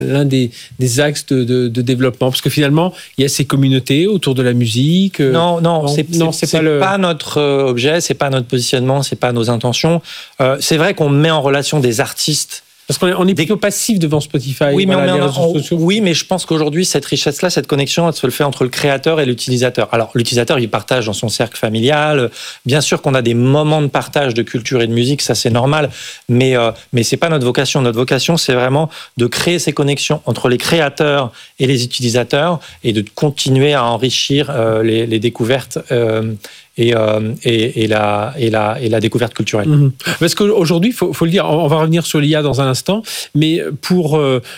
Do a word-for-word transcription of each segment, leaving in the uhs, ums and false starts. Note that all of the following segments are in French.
l'un des, des axes de, de, de développement? Parce que finalement, il y a ces communautés autour de la musique. Non, non, non c'est, non, c'est, c'est, c'est pas, le... pas notre objet, c'est pas notre positionnement, c'est pas nos intentions. Euh, c'est vrai qu'on met en relation des artistes. Parce qu'on est, on est plutôt passif devant Spotify. Oui, mais, voilà, on met en, on, oui, mais je pense qu'aujourd'hui, cette richesse-là, cette connexion, elle se le fait entre le créateur et l'utilisateur. Alors, l'utilisateur, il partage dans son cercle familial. Bien sûr qu'on a des moments de partage de culture et de musique, ça c'est normal, mais, euh, mais c'est pas notre vocation. Notre vocation, c'est vraiment de créer ces connexions entre les créateurs et les utilisateurs et de continuer à enrichir euh, les, les découvertes euh, Et, euh, et, et, la, et, la, et la découverte culturelle. Mmh. Parce qu'aujourd'hui, il faut, faut le dire, on va revenir sur l'I A dans un instant, mais pour,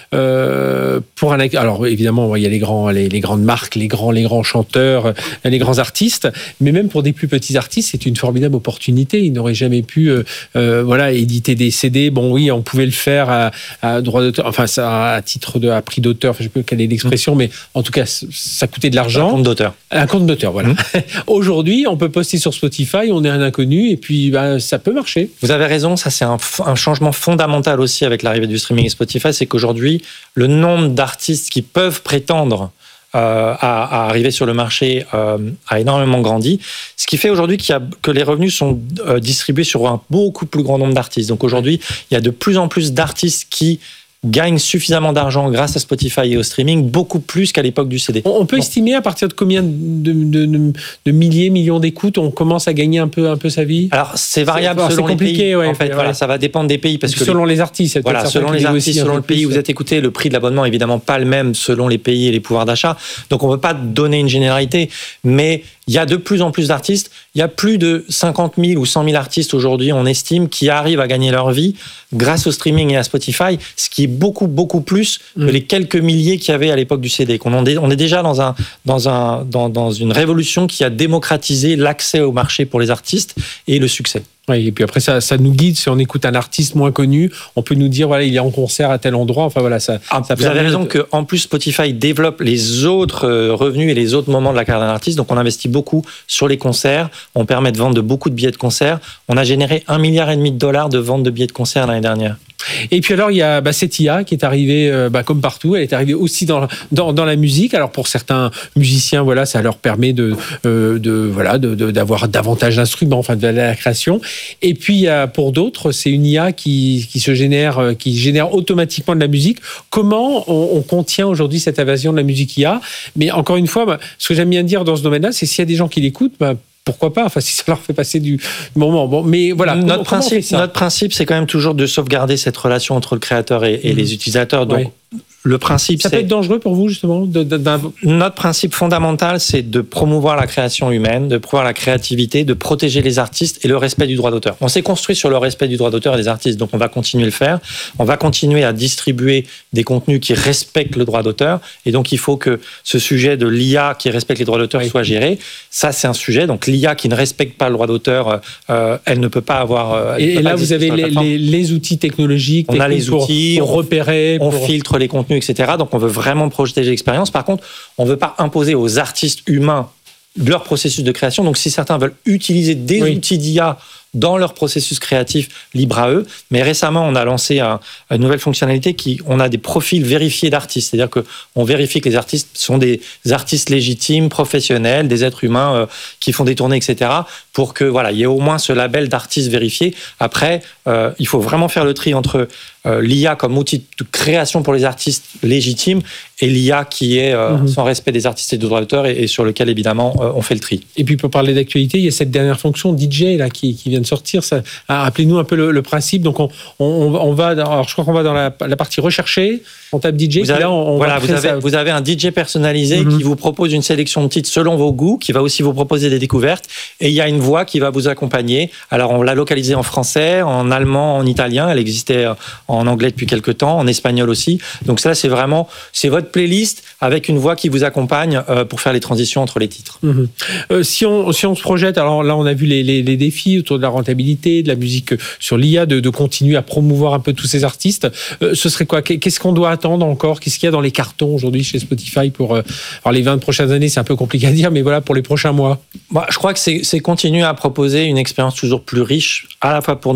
euh, pour un... Alors évidemment, il y a les, grands, les, les grandes marques, les grands, les grands chanteurs, les grands artistes, mais même pour des plus petits artistes, c'est une formidable opportunité. Ils n'auraient jamais pu euh, voilà, éditer des C D. Bon oui, on pouvait le faire à, à droit d'auteur, enfin ça, à titre de à prix d'auteur, enfin, je ne sais pas quelle est l'expression, mmh. mais en tout cas, ça coûtait de l'argent. Un compte d'auteur. Un compte d'auteur, voilà. Mmh. Aujourd'hui, on peut poster sur Spotify, on est un inconnu et puis bah, ça peut marcher. Vous avez raison, ça c'est un, un changement fondamental aussi avec l'arrivée du streaming et Spotify, c'est qu'aujourd'hui, le nombre d'artistes qui peuvent prétendre euh, à, à arriver sur le marché euh, a énormément grandi, ce qui fait aujourd'hui qu'il y a, que les revenus sont euh, distribués sur un beaucoup plus grand nombre d'artistes. Donc aujourd'hui, il y a de plus en plus d'artistes qui gagnent suffisamment d'argent grâce à Spotify et au streaming, beaucoup plus qu'à l'époque du C D. On peut bon. estimer à partir de combien de, de, de, de milliers, millions d'écoutes on commence à gagner un peu, un peu sa vie? Alors, c'est variable c'est, selon c'est compliqué, les pays. Ouais, en fait, ouais. voilà, ça va dépendre des pays. Parce que selon les, les artistes. Voilà, selon les artistes, selon le pays où vous êtes écouté, le prix de l'abonnement est évidemment pas le même selon les pays et les pouvoirs d'achat. Donc, on ne peut pas donner une généralité, mais il y a de plus en plus d'artistes. Il y a plus de cinquante mille ou cent mille artistes aujourd'hui, on estime, qui arrivent à gagner leur vie grâce au streaming et à Spotify, ce qui est beaucoup, beaucoup plus mmh. que les quelques milliers qu'il y avait à l'époque du C D. On est déjà dans, un, dans, un, dans, dans une révolution qui a démocratisé l'accès au marché pour les artistes et le succès. Oui, et puis après, ça, ça nous guide. Si on écoute un artiste moins connu, on peut nous dire, voilà, il est en concert à tel endroit. Enfin, voilà, ça, ah, ça vous avez raison de... qu'en plus, Spotify développe les autres revenus et les autres moments de la carrière d'un artiste. Donc, on investit beaucoup sur les concerts. On permet de vendre de beaucoup de billets de concert. On a généré un milliard et demi de dollars de ventes de billets de concert l'année dernière. Et puis alors, il y a bah, cette I A qui est arrivée, euh, bah, comme partout, elle est arrivée aussi dans, dans, dans la musique. Alors pour certains musiciens, voilà, ça leur permet de, euh, de, voilà, de, de, d'avoir davantage d'instruments, enfin de la création. Et puis il y a, pour d'autres, c'est une I A qui, qui se génère, qui génère automatiquement de la musique. Comment on, on contient aujourd'hui cette invasion de la musique I A? Mais encore une fois, bah, ce que j'aime bien dire dans ce domaine-là, c'est s'il y a des gens qui l'écoutent, bah, pourquoi pas, enfin, si ça leur fait passer du moment. Bon, mais voilà. Notre, comment, principe, comment notre principe, c'est quand même toujours de sauvegarder cette relation entre le créateur et, et mmh. les utilisateurs. Donc, ouais. Le principe, ça c'est... peut être dangereux pour vous, justement de, de, d'un... Notre principe fondamental, c'est de promouvoir la création humaine, de promouvoir la créativité, de protéger les artistes et le respect du droit d'auteur. On s'est construit sur le respect du droit d'auteur et des artistes, donc on va continuer à le faire. On va continuer à distribuer des contenus qui respectent le droit d'auteur, et donc il faut que ce sujet de l'I A qui respecte les droits d'auteur oui. soit géré. Ça, c'est un sujet. Donc l'I A qui ne respecte pas le droit d'auteur, euh, elle ne peut pas avoir... Euh, et et là, vous avez les, les, les outils technologiques. On a les outils, pour, pour repérer, on pour... filtre les contenus, et cetera. Donc, on veut vraiment protéger l'expérience. Par contre, on ne veut pas imposer aux artistes humains leur processus de création. Donc, si certains veulent utiliser des oui. outils d'I A dans leur processus créatif, libre à eux. Mais récemment, on a lancé un, une nouvelle fonctionnalité qui, on a des profils vérifiés d'artistes. C'est-à-dire qu'on vérifie que les artistes sont des artistes légitimes, professionnels, des êtres humains euh, qui font des tournées, et cetera. Pour que, voilà, il y ait au moins ce label d'artiste vérifié. Après, euh, il faut vraiment faire le tri entre euh, l'I A comme outil de création pour les artistes légitimes et l'I A qui est euh, mm-hmm. sans respect des artistes et du droit d'auteur et, et sur lequel, évidemment, euh, on fait le tri. Et puis, pour parler d'actualité, il y a cette dernière fonction D J là, qui, qui vient de sortir. Ça, rappelez-nous un peu le, le principe. Donc, on, on, on va, alors je crois qu'on va dans la, la partie recherchée. On tape D J. Vous avez, là, on, on voilà, va vous, avez, vous avez un D J personnalisé mm-hmm. qui vous propose une sélection de titres selon vos goûts, qui va aussi vous proposer des découvertes. Et il y a une voix qui va vous accompagner. Alors, on l'a localisée en français, en allemand, en italien. Elle existait en anglais depuis quelques temps, en espagnol aussi. Donc ça, c'est vraiment, c'est votre playlist avec une voix qui vous accompagne euh, pour faire les transitions entre les titres. Mm-hmm. Euh, si on, si on se projette, alors là, on a vu les, les, les défis autour de la rentabilité, de la musique sur l'I A, de, de continuer à promouvoir un peu tous ces artistes. Euh, ce serait quoi? Qu'est-ce qu'on doit attendre encore? Qu'est-ce qu'il y a dans les cartons aujourd'hui chez Spotify pour euh, alors les vingt prochaines années? C'est un peu compliqué à dire, mais voilà, pour les prochains mois. Bah, je crois que c'est, c'est continuer à proposer une expérience toujours plus riche, à la fois pour nos utilisateurs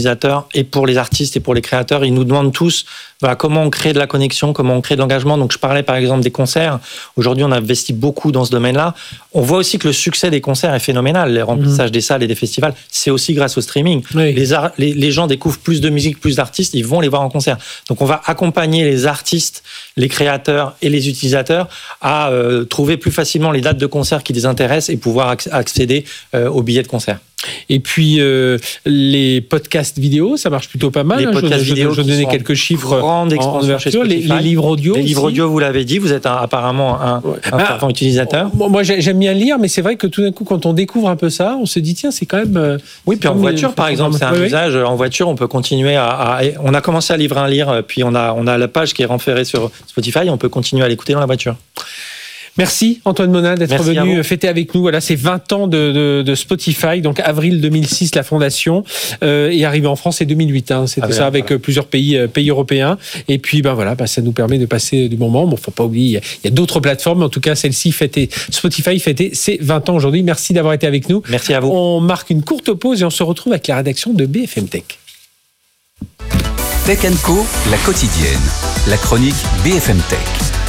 utilisateurs et pour les artistes et pour les créateurs. Ils nous demandent tous voilà, comment on crée de la connexion, comment on crée de l'engagement. Donc je parlais par exemple des concerts. Aujourd'hui, on a investi beaucoup dans ce domaine-là. On voit aussi que le succès des concerts est phénoménal. Les remplissages mmh. des salles et des festivals, c'est aussi grâce au streaming. Oui. Les, ar- les, les gens découvrent plus de musique, plus d'artistes, ils vont les voir en concert. Donc on va accompagner les artistes, les créateurs et les utilisateurs à euh, trouver plus facilement les dates de concert qui les intéressent et pouvoir ac- accéder euh, aux billets de concert. Et puis euh, les podcasts vidéo, ça marche plutôt pas mal. Les hein. podcasts je, vidéo, je, je donnais quelques chiffres grande expansion chez Spotify. Les, les livres audio. Les aussi. livres audio, vous l'avez dit, vous êtes un, apparemment un, ouais. un ah, fervent utilisateur. Moi, j'aime bien lire, mais c'est vrai que tout d'un coup, quand on découvre un peu ça, on se dit tiens, c'est quand même. Euh, oui, puis en voiture, par exemple, c'est un oui, usage. Oui. En voiture, on peut continuer à, à. On a commencé à livrer un lire, puis on a on a la page qui est renférée sur Spotify. On peut continuer à l'écouter dans la voiture. Merci Antoine Monin d'être Merci venu fêter avec nous. Voilà, c'est vingt ans de, de, de Spotify. Donc avril deux mille six, la fondation euh, est arrivée en France, c'est deux mille huit. Hein, c'était ah ça avec voilà. plusieurs pays pays européens. Et puis ben voilà, ben, ça nous permet de passer du bon moment. Bon, faut pas oublier, il y a, il y a d'autres plateformes, mais en tout cas celle-ci fêtait Spotify fêtait ses vingt ans aujourd'hui. Merci d'avoir été avec nous. Merci à vous. On marque une courte pause et on se retrouve avec la rédaction de B F M Tech. Tech and Co, la quotidienne, la chronique B F M Tech.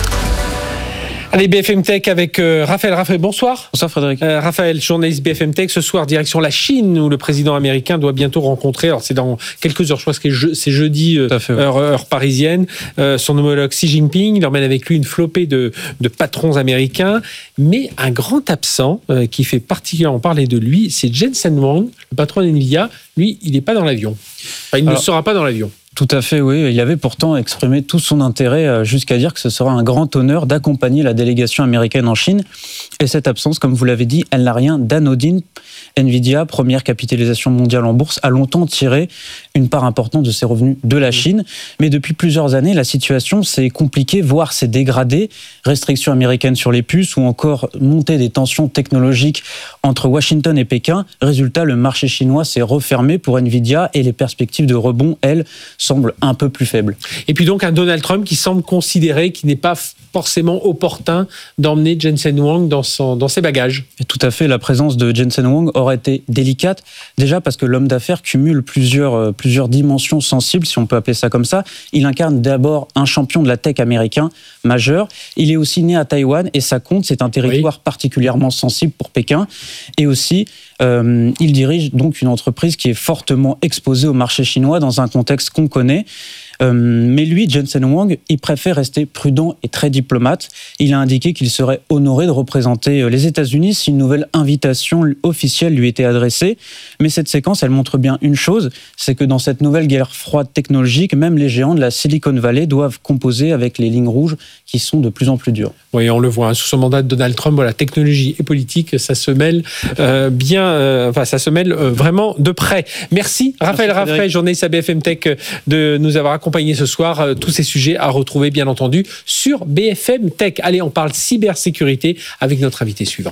Allez, B F M Tech avec euh, Raphaël. Raphaël, bonsoir. Bonsoir Frédéric. Euh, Raphaël, journaliste B F M Tech. Ce soir, direction la Chine, où le président américain doit bientôt rencontrer, alors c'est dans quelques heures, je crois que c'est, je, c'est jeudi, euh, fait, ouais. heure, heure parisienne, euh, son homologue Xi Jinping. Il emmène avec lui une flopée de, de patrons américains. Mais un grand absent euh, qui fait particulièrement parler de lui, c'est Jensen Huang, le patron d'NVIDIA. Lui, il n'est pas dans l'avion. Enfin, il alors, ne sera pas dans l'avion. Tout à fait, oui. Il avait pourtant exprimé tout son intérêt jusqu'à dire que ce sera un grand honneur d'accompagner la délégation américaine en Chine. Et cette absence, comme vous l'avez dit, elle n'a rien d'anodine. NVIDIA, première capitalisation mondiale en bourse, a longtemps tiré une part importante de ses revenus de la Chine. Mais depuis plusieurs années, la situation s'est compliquée, voire s'est dégradée. Restrictions américaines sur les puces ou encore montée des tensions technologiques entre Washington et Pékin. Résultat, le marché chinois s'est refermé pour NVIDIA et les perspectives de rebond, elles, semble un peu plus faible. Et puis donc un Donald Trump qui semble considérer qu'il n'est pas forcément opportun d'emmener Jensen Huang dans, son, dans ses bagages. Et tout à fait, la présence de Jensen Huang aurait été délicate, déjà parce que l'homme d'affaires cumule plusieurs, plusieurs dimensions sensibles, si on peut appeler ça comme ça. Il incarne d'abord un champion de la tech américain majeur. Il est aussi né à Taïwan et ça compte, c'est un territoire oui. particulièrement sensible pour Pékin. Et aussi, euh, il dirige donc une entreprise qui est fortement exposée au marché chinois dans un contexte qu'on connaît. Euh, mais lui, Jensen Huang, il préfère rester prudent et très diplomate. Il a indiqué qu'il serait honoré de représenter les États-Unis si une nouvelle invitation officielle lui était adressée. Mais cette séquence, elle montre bien une chose, c'est que dans cette nouvelle guerre froide technologique, même les géants de la Silicon Valley doivent composer avec les lignes rouges qui sont de plus en plus dures. Oui, on le voit, hein, sous son mandat de Donald Trump, voilà, technologie et politique, ça se mêle euh, bien, euh, enfin, ça se mêle euh, vraiment de près. Merci, Raphaël Merci, Raphaël, journaliste à B F M Tech, de nous avoir accompagnés ce soir. Euh, tous ces sujets à retrouver, bien entendu, sur B F M Tech. Allez, on parle cybersécurité avec notre invité suivant.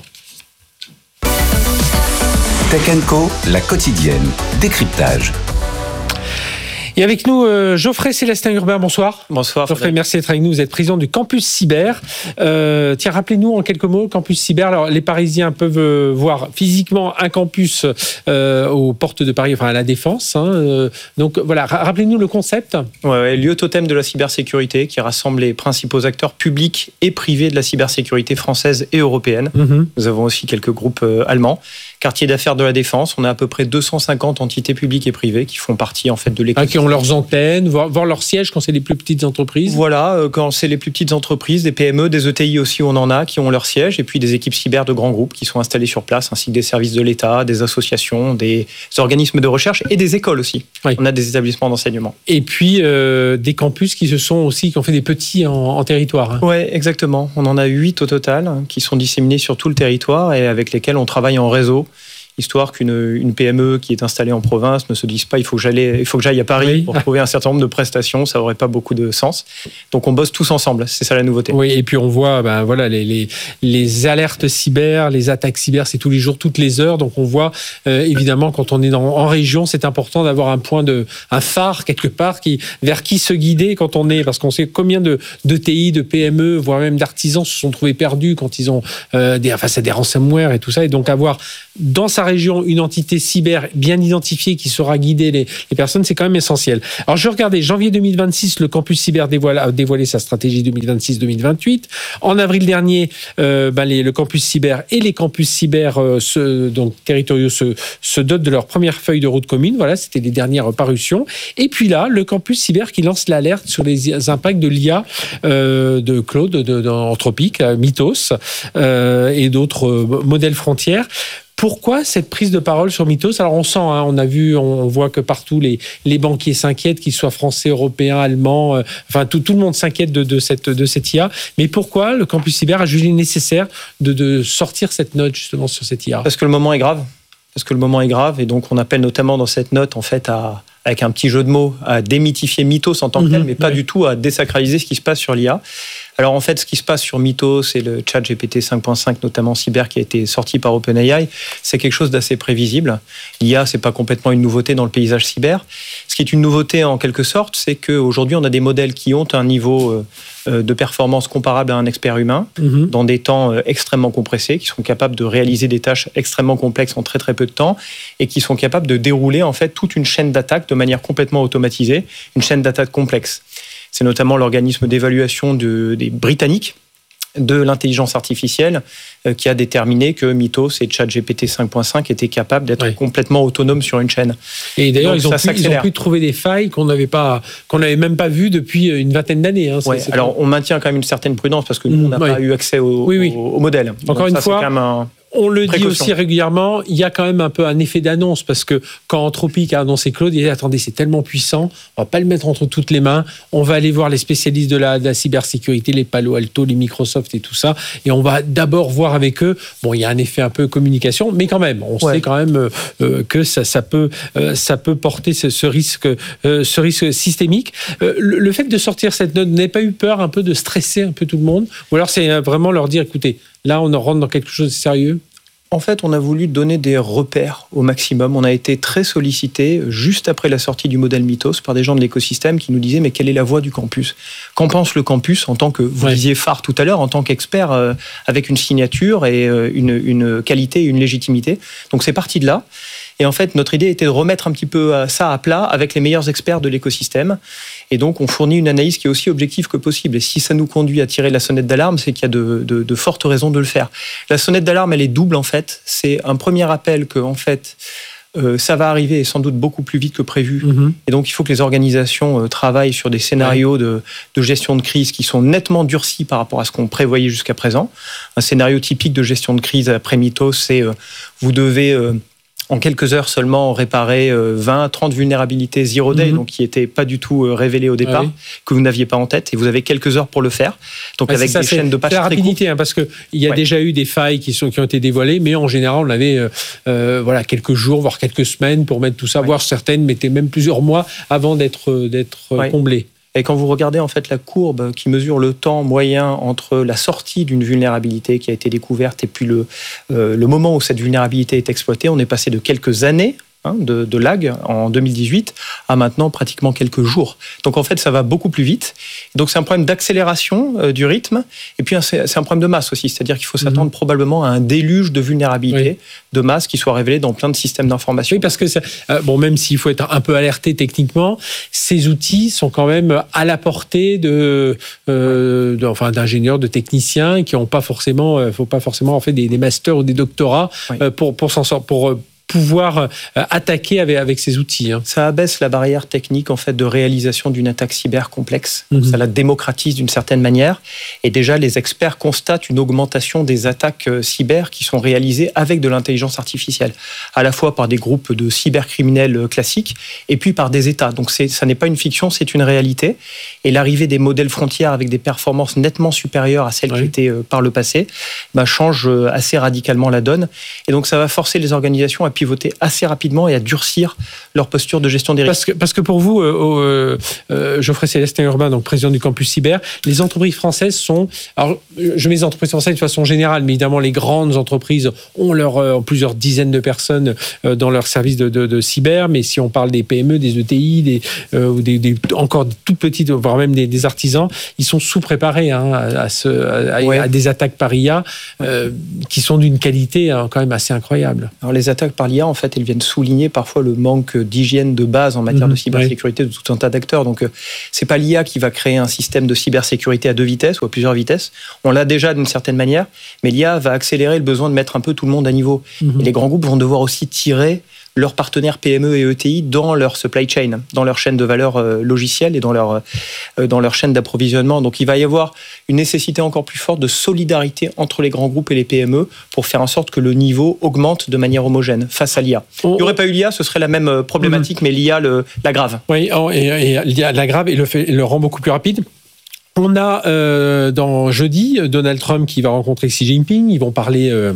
Tech and Co, la quotidienne, décryptage. Et avec nous, euh, Geoffrey Célestin Urbain, bonsoir. Bonsoir. Geoffrey, merci d'être avec nous. Vous êtes président du Campus Cyber. Euh, tiens, rappelez-nous en quelques mots, Campus Cyber. Alors, les Parisiens peuvent euh, voir physiquement un campus euh, aux portes de Paris, enfin à la Défense. Hein, euh, donc voilà, ra- rappelez-nous le concept. Ouais, ouais, lieu totem de la cybersécurité qui rassemble les principaux acteurs publics et privés de la cybersécurité française et européenne. Mm-hmm. Nous avons aussi quelques groupes euh, allemands. Quartier d'affaires de la Défense, on a à peu près deux cent cinquante entités publiques et privées qui font partie en fait de l'équipe. Ah, qui ont leurs antennes, voir, voir leur siège quand c'est les plus petites entreprises. Voilà, euh, quand c'est les plus petites entreprises, des P M E, des E T I aussi, on en a qui ont leur siège, et puis des équipes cyber de grands groupes qui sont installées sur place, ainsi que des services de l'État, des associations, des organismes de recherche et des écoles aussi. Oui. On a des établissements d'enseignement. Et puis euh, des campus qui se sont aussi, qui ont fait des petits en, en territoire. Hein. Oui, exactement. On en a huit au total hein, qui sont disséminés sur tout le territoire et avec lesquels on travaille en réseau. Histoire qu'une une P M E qui est installée en province ne se dise pas il faut que j'aille, il faut que j'aille à Paris oui. pour trouver un certain nombre de prestations, ça n'aurait pas beaucoup de sens. Donc on bosse tous ensemble, c'est ça la nouveauté. Oui, et puis on voit ben, voilà, les, les, les alertes cyber, les attaques cyber, c'est tous les jours, toutes les heures. Donc on voit euh, évidemment quand on est dans, en région, c'est important d'avoir un point de, un phare quelque part qui, vers qui se guider quand on est, parce qu'on sait combien de, de T I, de P M E, voire même d'artisans se sont trouvés perdus quand ils ont euh, des, face à des ransomware et tout ça. Et donc avoir dans sa sa région une entité cyber bien identifiée qui saura guider les, les personnes, c'est quand même essentiel. Alors je regardais, janvier deux mille vingt-six, le campus cyber dévoile, a dévoilé sa stratégie deux mille vingt-six deux mille vingt-huit. En avril dernier, euh, ben les, le campus cyber et les campus cyber euh, se, donc territoriaux se, se dotent de leur première feuille de route commune. Voilà, c'était les dernières parutions. Et puis là, le campus cyber qui lance l'alerte sur les impacts de l'I A euh, de Claude, de, de, d'Anthropique, Mythos euh, et d'autres euh, modèles frontières. Pourquoi cette prise de parole sur Mythos ? Alors on sent, hein, on a vu, on voit que partout les, les banquiers s'inquiètent, qu'ils soient français, européens, allemands, euh, enfin tout, tout le monde s'inquiète de, de, cette, de cette I A. Mais pourquoi le campus cyber a jugé nécessaire de, de sortir cette note justement sur cette I A ? Parce que le moment est grave. Parce que le moment est grave et donc on appelle notamment dans cette note en fait à, avec un petit jeu de mots, à démythifier Mythos en tant que tel, mmh, mais pas oui. du tout à désacraliser ce qui se passe sur l'I A. Alors en fait, ce qui se passe sur Mythos et le chat G P T cinq point cinq, notamment cyber, qui a été sorti par OpenAI, c'est quelque chose d'assez prévisible. L'I A, c'est pas complètement une nouveauté dans le paysage cyber. Ce qui est une nouveauté en quelque sorte, c'est qu'aujourd'hui, on a des modèles qui ont un niveau de performance comparable à un expert humain, mmh. dans des temps extrêmement compressés, qui sont capables de réaliser des tâches extrêmement complexes en très très peu de temps, et qui sont capables de dérouler en fait toute une chaîne d'attaque de manière complètement automatisée, une chaîne d'attaque complexe. C'est notamment l'organisme d'évaluation de, des Britanniques de l'intelligence artificielle euh, qui a déterminé que Mythos et ChatGPT cinq point cinq étaient capables d'être oui. complètement autonomes sur une chaîne. Et d'ailleurs, ils ont, pu, ils ont pu trouver des failles qu'on n'avait pas, qu'on n'avait même pas vues depuis une vingtaine d'années. Hein. Ouais, alors, on maintient quand même une certaine prudence parce que nous, on n'a oui. pas eu accès au, oui, oui. au, au modèle. Encore Donc, une ça, fois, c'est quand même un... on le précaution. dit aussi régulièrement, il y a quand même un peu un effet d'annonce parce que quand Anthropique a annoncé Claude, il a dit attendez, c'est tellement puissant, on va pas le mettre entre toutes les mains, on va aller voir les spécialistes de la, de la cybersécurité, les Palo Alto, les Microsoft et tout ça, et on va d'abord voir avec eux. Bon, il y a un effet un peu communication, mais quand même, on ouais. sait quand même euh, que ça, ça peut, euh, ça peut porter ce, ce risque, euh, ce risque systémique. Euh, le, le fait de sortir cette note, n'avez pas eu peur un peu de stresser un peu tout le monde, ou alors c'est vraiment leur dire écoutez, là on en rentre dans quelque chose de sérieux? En fait, on a voulu donner des repères au maximum. On a été très sollicité juste après la sortie du modèle Mythos par des gens de l'écosystème qui nous disaient mais quelle est la voix du campus ? Qu'en pense le campus en tant que, vous ouais. disiez phare tout à l'heure, en tant qu'expert euh, avec une signature et euh, une, une qualité et une légitimité. Donc c'est parti de là. Et en fait, notre idée était de remettre un petit peu ça à plat avec les meilleurs experts de l'écosystème. Et donc, on fournit une analyse qui est aussi objective que possible. Et si ça nous conduit à tirer la sonnette d'alarme, c'est qu'il y a de, de, de fortes raisons de le faire. La sonnette d'alarme, elle est double, en fait. C'est un premier appel que, en fait, euh, ça va arriver et sans doute beaucoup plus vite que prévu. Mmh. Et donc, il faut que les organisations euh, travaillent sur des scénarios ouais. de, de gestion de crise qui sont nettement durcis par rapport à ce qu'on prévoyait jusqu'à présent. Un scénario typique de gestion de crise après Mythos, c'est euh, vous devez... Euh, en quelques heures seulement réparer vingt, trente vulnérabilités zero day, mmh. donc qui n'étaient pas du tout révélées au départ, ah oui. que vous n'aviez pas en tête, et vous avez quelques heures pour le faire. Donc ouais, avec ça, des chaînes de patch très rapidité, hein, parce qu'il y a ouais. déjà eu des failles qui, sont, qui ont été dévoilées, mais en général, on avait euh, voilà, quelques jours, voire quelques semaines pour mettre tout ça, ouais. voire certaines mettaient même plusieurs mois avant d'être, d'être ouais. comblées. Et quand vous regardez en fait la courbe qui mesure le temps moyen entre la sortie d'une vulnérabilité qui a été découverte et puis le, euh, le moment où cette vulnérabilité est exploitée, on est passé de quelques années hein, de, de lag en deux mille dix-huit à maintenant pratiquement quelques jours. Donc en fait, ça va beaucoup plus vite. Donc c'est un problème d'accélération euh, du rythme et puis c'est, c'est un problème de masse aussi. C'est-à-dire qu'il faut s'attendre mmh. probablement à un déluge de vulnérabilités, oui. de masse qui soit révélé dans plein de systèmes d'information. Oui, parce que ça, euh, bon, même s'il faut être un peu alerté techniquement, ces outils sont quand même à la portée de, euh, de enfin d'ingénieurs, de techniciens qui n'ont pas forcément, euh, faut pas forcément en fait des, des masters ou des doctorats oui. euh, pour pour s'en sortir, pour pouvoir euh, attaquer avec, avec ces outils. Hein. Ça abaisse la barrière technique en fait de réalisation d'une attaque cyber complexe. Mm-hmm. Ça la démocratise d'une certaine manière. Et déjà, les experts constatent une augmentation des attaques cyber qui sont réalisées avec de l'intelligence artificielle, à la fois par des groupes de cybercriminels classiques et puis par des États. Donc, c'est, ça n'est pas une fiction, c'est une réalité. Et l'arrivée des modèles frontières avec des performances nettement supérieures à celles oui. qui étaient euh, par le passé bah, change assez radicalement la donne. Et donc, ça va forcer les organisations à pivoter pivoter assez rapidement et à durcir leur posture de gestion des risques. Parce que, parce que pour vous, euh, euh, Geoffrey Célestin Urbain, donc président du campus cyber, les entreprises françaises sont... Alors, je mets les entreprises françaises de façon générale, mais évidemment, les grandes entreprises ont, leur, euh, plusieurs dizaines de personnes euh, dans leur service de, de, de cyber, mais si on parle des P M E, des E T I, des, euh, ou des, des, encore des toutes petites, voire même des, des artisans, ils sont sous-préparés hein, à, à, ce, à, ouais. à des attaques par I A euh, qui sont d'une qualité hein, quand même assez incroyable. Alors, les attaques par l'I A, en fait, elles viennent souligner parfois le manque d'hygiène de base en matière mmh, de cybersécurité oui. de tout un tas d'acteurs. Donc, euh, c'est pas l'I A qui va créer un système de cybersécurité à deux vitesses ou à plusieurs vitesses. On l'a déjà d'une certaine manière, mais l'I A va accélérer le besoin de mettre un peu tout le monde à niveau. Mmh. Et les grands groupes vont devoir aussi tirer leurs partenaires P M E et E T I dans leur supply chain, dans leur chaîne de valeur euh, logicielle et dans leur, euh, dans leur chaîne d'approvisionnement. Donc, il va y avoir une nécessité encore plus forte de solidarité entre les grands groupes et les P M E pour faire en sorte que le niveau augmente de manière homogène face à l'I A. Oh. Il n'y aurait pas eu l'I A, ce serait la même problématique, mmh. mais l'I A le, l'aggrave. Oui, et, et l'I A l'aggrave et le, fait, le rend beaucoup plus rapide. On a, euh, dans jeudi, Donald Trump qui va rencontrer Xi Jinping. Ils vont parler... Euh,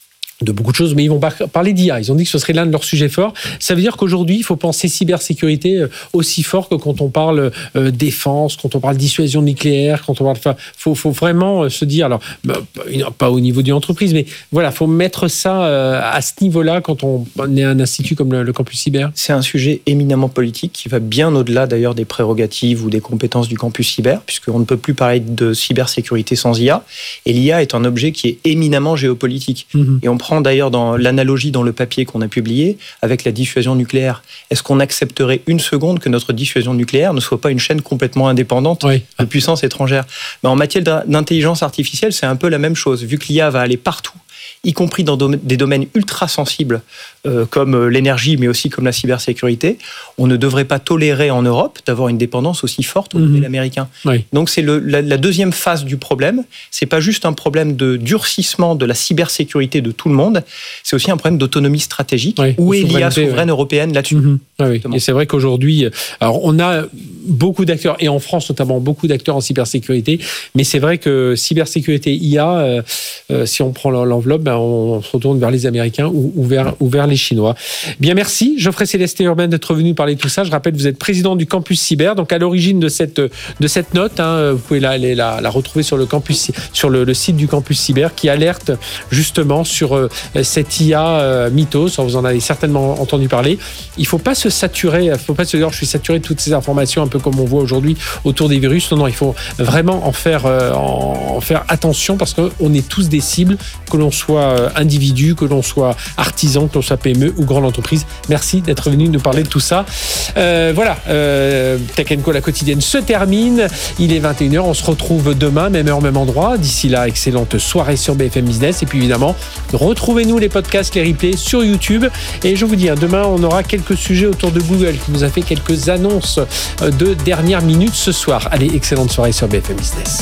de beaucoup de choses, mais ils vont parler d'I A. Ils ont dit que ce serait l'un de leurs sujets forts. Ça veut dire qu'aujourd'hui, il faut penser cybersécurité aussi fort que quand on parle euh, défense, quand on parle dissuasion nucléaire, quand on parle... Enfin, faut, faut vraiment se dire, alors, bah, pas au niveau d'une entreprise, mais voilà, faut mettre ça euh, à ce niveau-là quand on est un institut comme le, le campus cyber. C'est un sujet éminemment politique qui va bien au-delà d'ailleurs des prérogatives ou des compétences du campus cyber, puisqu'on ne peut plus parler de cybersécurité sans I A. Et l'I A est un objet qui est éminemment géopolitique. Mm-hmm. Et on prend d'ailleurs dans l'analogie dans le papier qu'on a publié avec la dissuasion nucléaire. Est-ce qu'on accepterait une seconde que notre dissuasion nucléaire ne soit pas une chaîne complètement indépendante oui. de puissances étrangères ? Mais en matière d'intelligence artificielle, c'est un peu la même chose. Vu que l'I A va aller partout, y compris dans des domaines ultra sensibles euh, comme l'énergie, mais aussi comme la cybersécurité, on ne devrait pas tolérer en Europe d'avoir une dépendance aussi forte au modèle mmh. américain. Oui. Donc c'est le, la, la deuxième phase du problème. C'est pas juste un problème de durcissement de la cybersécurité de tout le monde, c'est aussi un problème d'autonomie stratégique. Oui, où est l'I A souveraine ouais. européenne là-dessus mmh. ah oui. Et c'est vrai qu'aujourd'hui, alors on a beaucoup d'acteurs, et en France notamment beaucoup d'acteurs en cybersécurité, mais c'est vrai que cybersécurité I A, euh, euh, si on prend l'enveloppe, ben on se retourne vers les Américains ou, ou, vers, ou vers les Chinois. Bien, merci Geoffrey Célestin Urbain d'être venu parler de tout ça. Je rappelle, vous êtes président du campus cyber, donc à l'origine de cette, de cette note, hein, vous pouvez la, la, la retrouver sur, le, campus, sur le, le site du campus cyber qui alerte justement sur euh, cette I A euh, mythos. Vous en avez certainement entendu parler. Il ne faut pas se saturer, il ne faut pas se dire je suis saturé de toutes ces informations, un peu comme on voit aujourd'hui autour des virus. Non, non, il faut vraiment en faire, euh, en faire attention parce qu'on est tous des cibles, que l'on soit individu, que l'on soit artisan, que l'on soit P M E ou grande entreprise. Merci d'être venu nous parler de tout ça. Euh, voilà, euh, Tech and Co, la quotidienne se termine. Il est vingt et une heures, on se retrouve demain, même heure, même endroit. D'ici là, excellente soirée sur B F M Business. Et puis évidemment, retrouvez-nous les podcasts, les replays sur YouTube. Et je vous dis, hein, demain, on aura quelques sujets autour de Google qui nous a fait quelques annonces de dernière minute ce soir. Allez, excellente soirée sur B F M Business.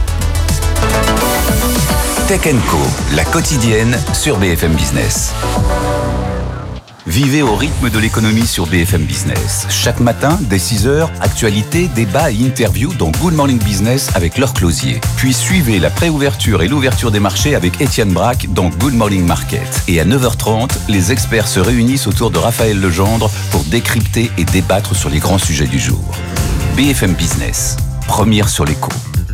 Tech and Co, la quotidienne sur B F M Business. Vivez au rythme de l'économie sur B F M Business. Chaque matin, dès six heures, actualités, débats et interviews dans Good Morning Business avec Laure Closier. Puis suivez la préouverture et l'ouverture des marchés avec Étienne Braque dans Good Morning Market. Et à neuf heures trente, les experts se réunissent autour de Raphaël Legendre pour décrypter et débattre sur les grands sujets du jour. B F M Business, première sur l'écho.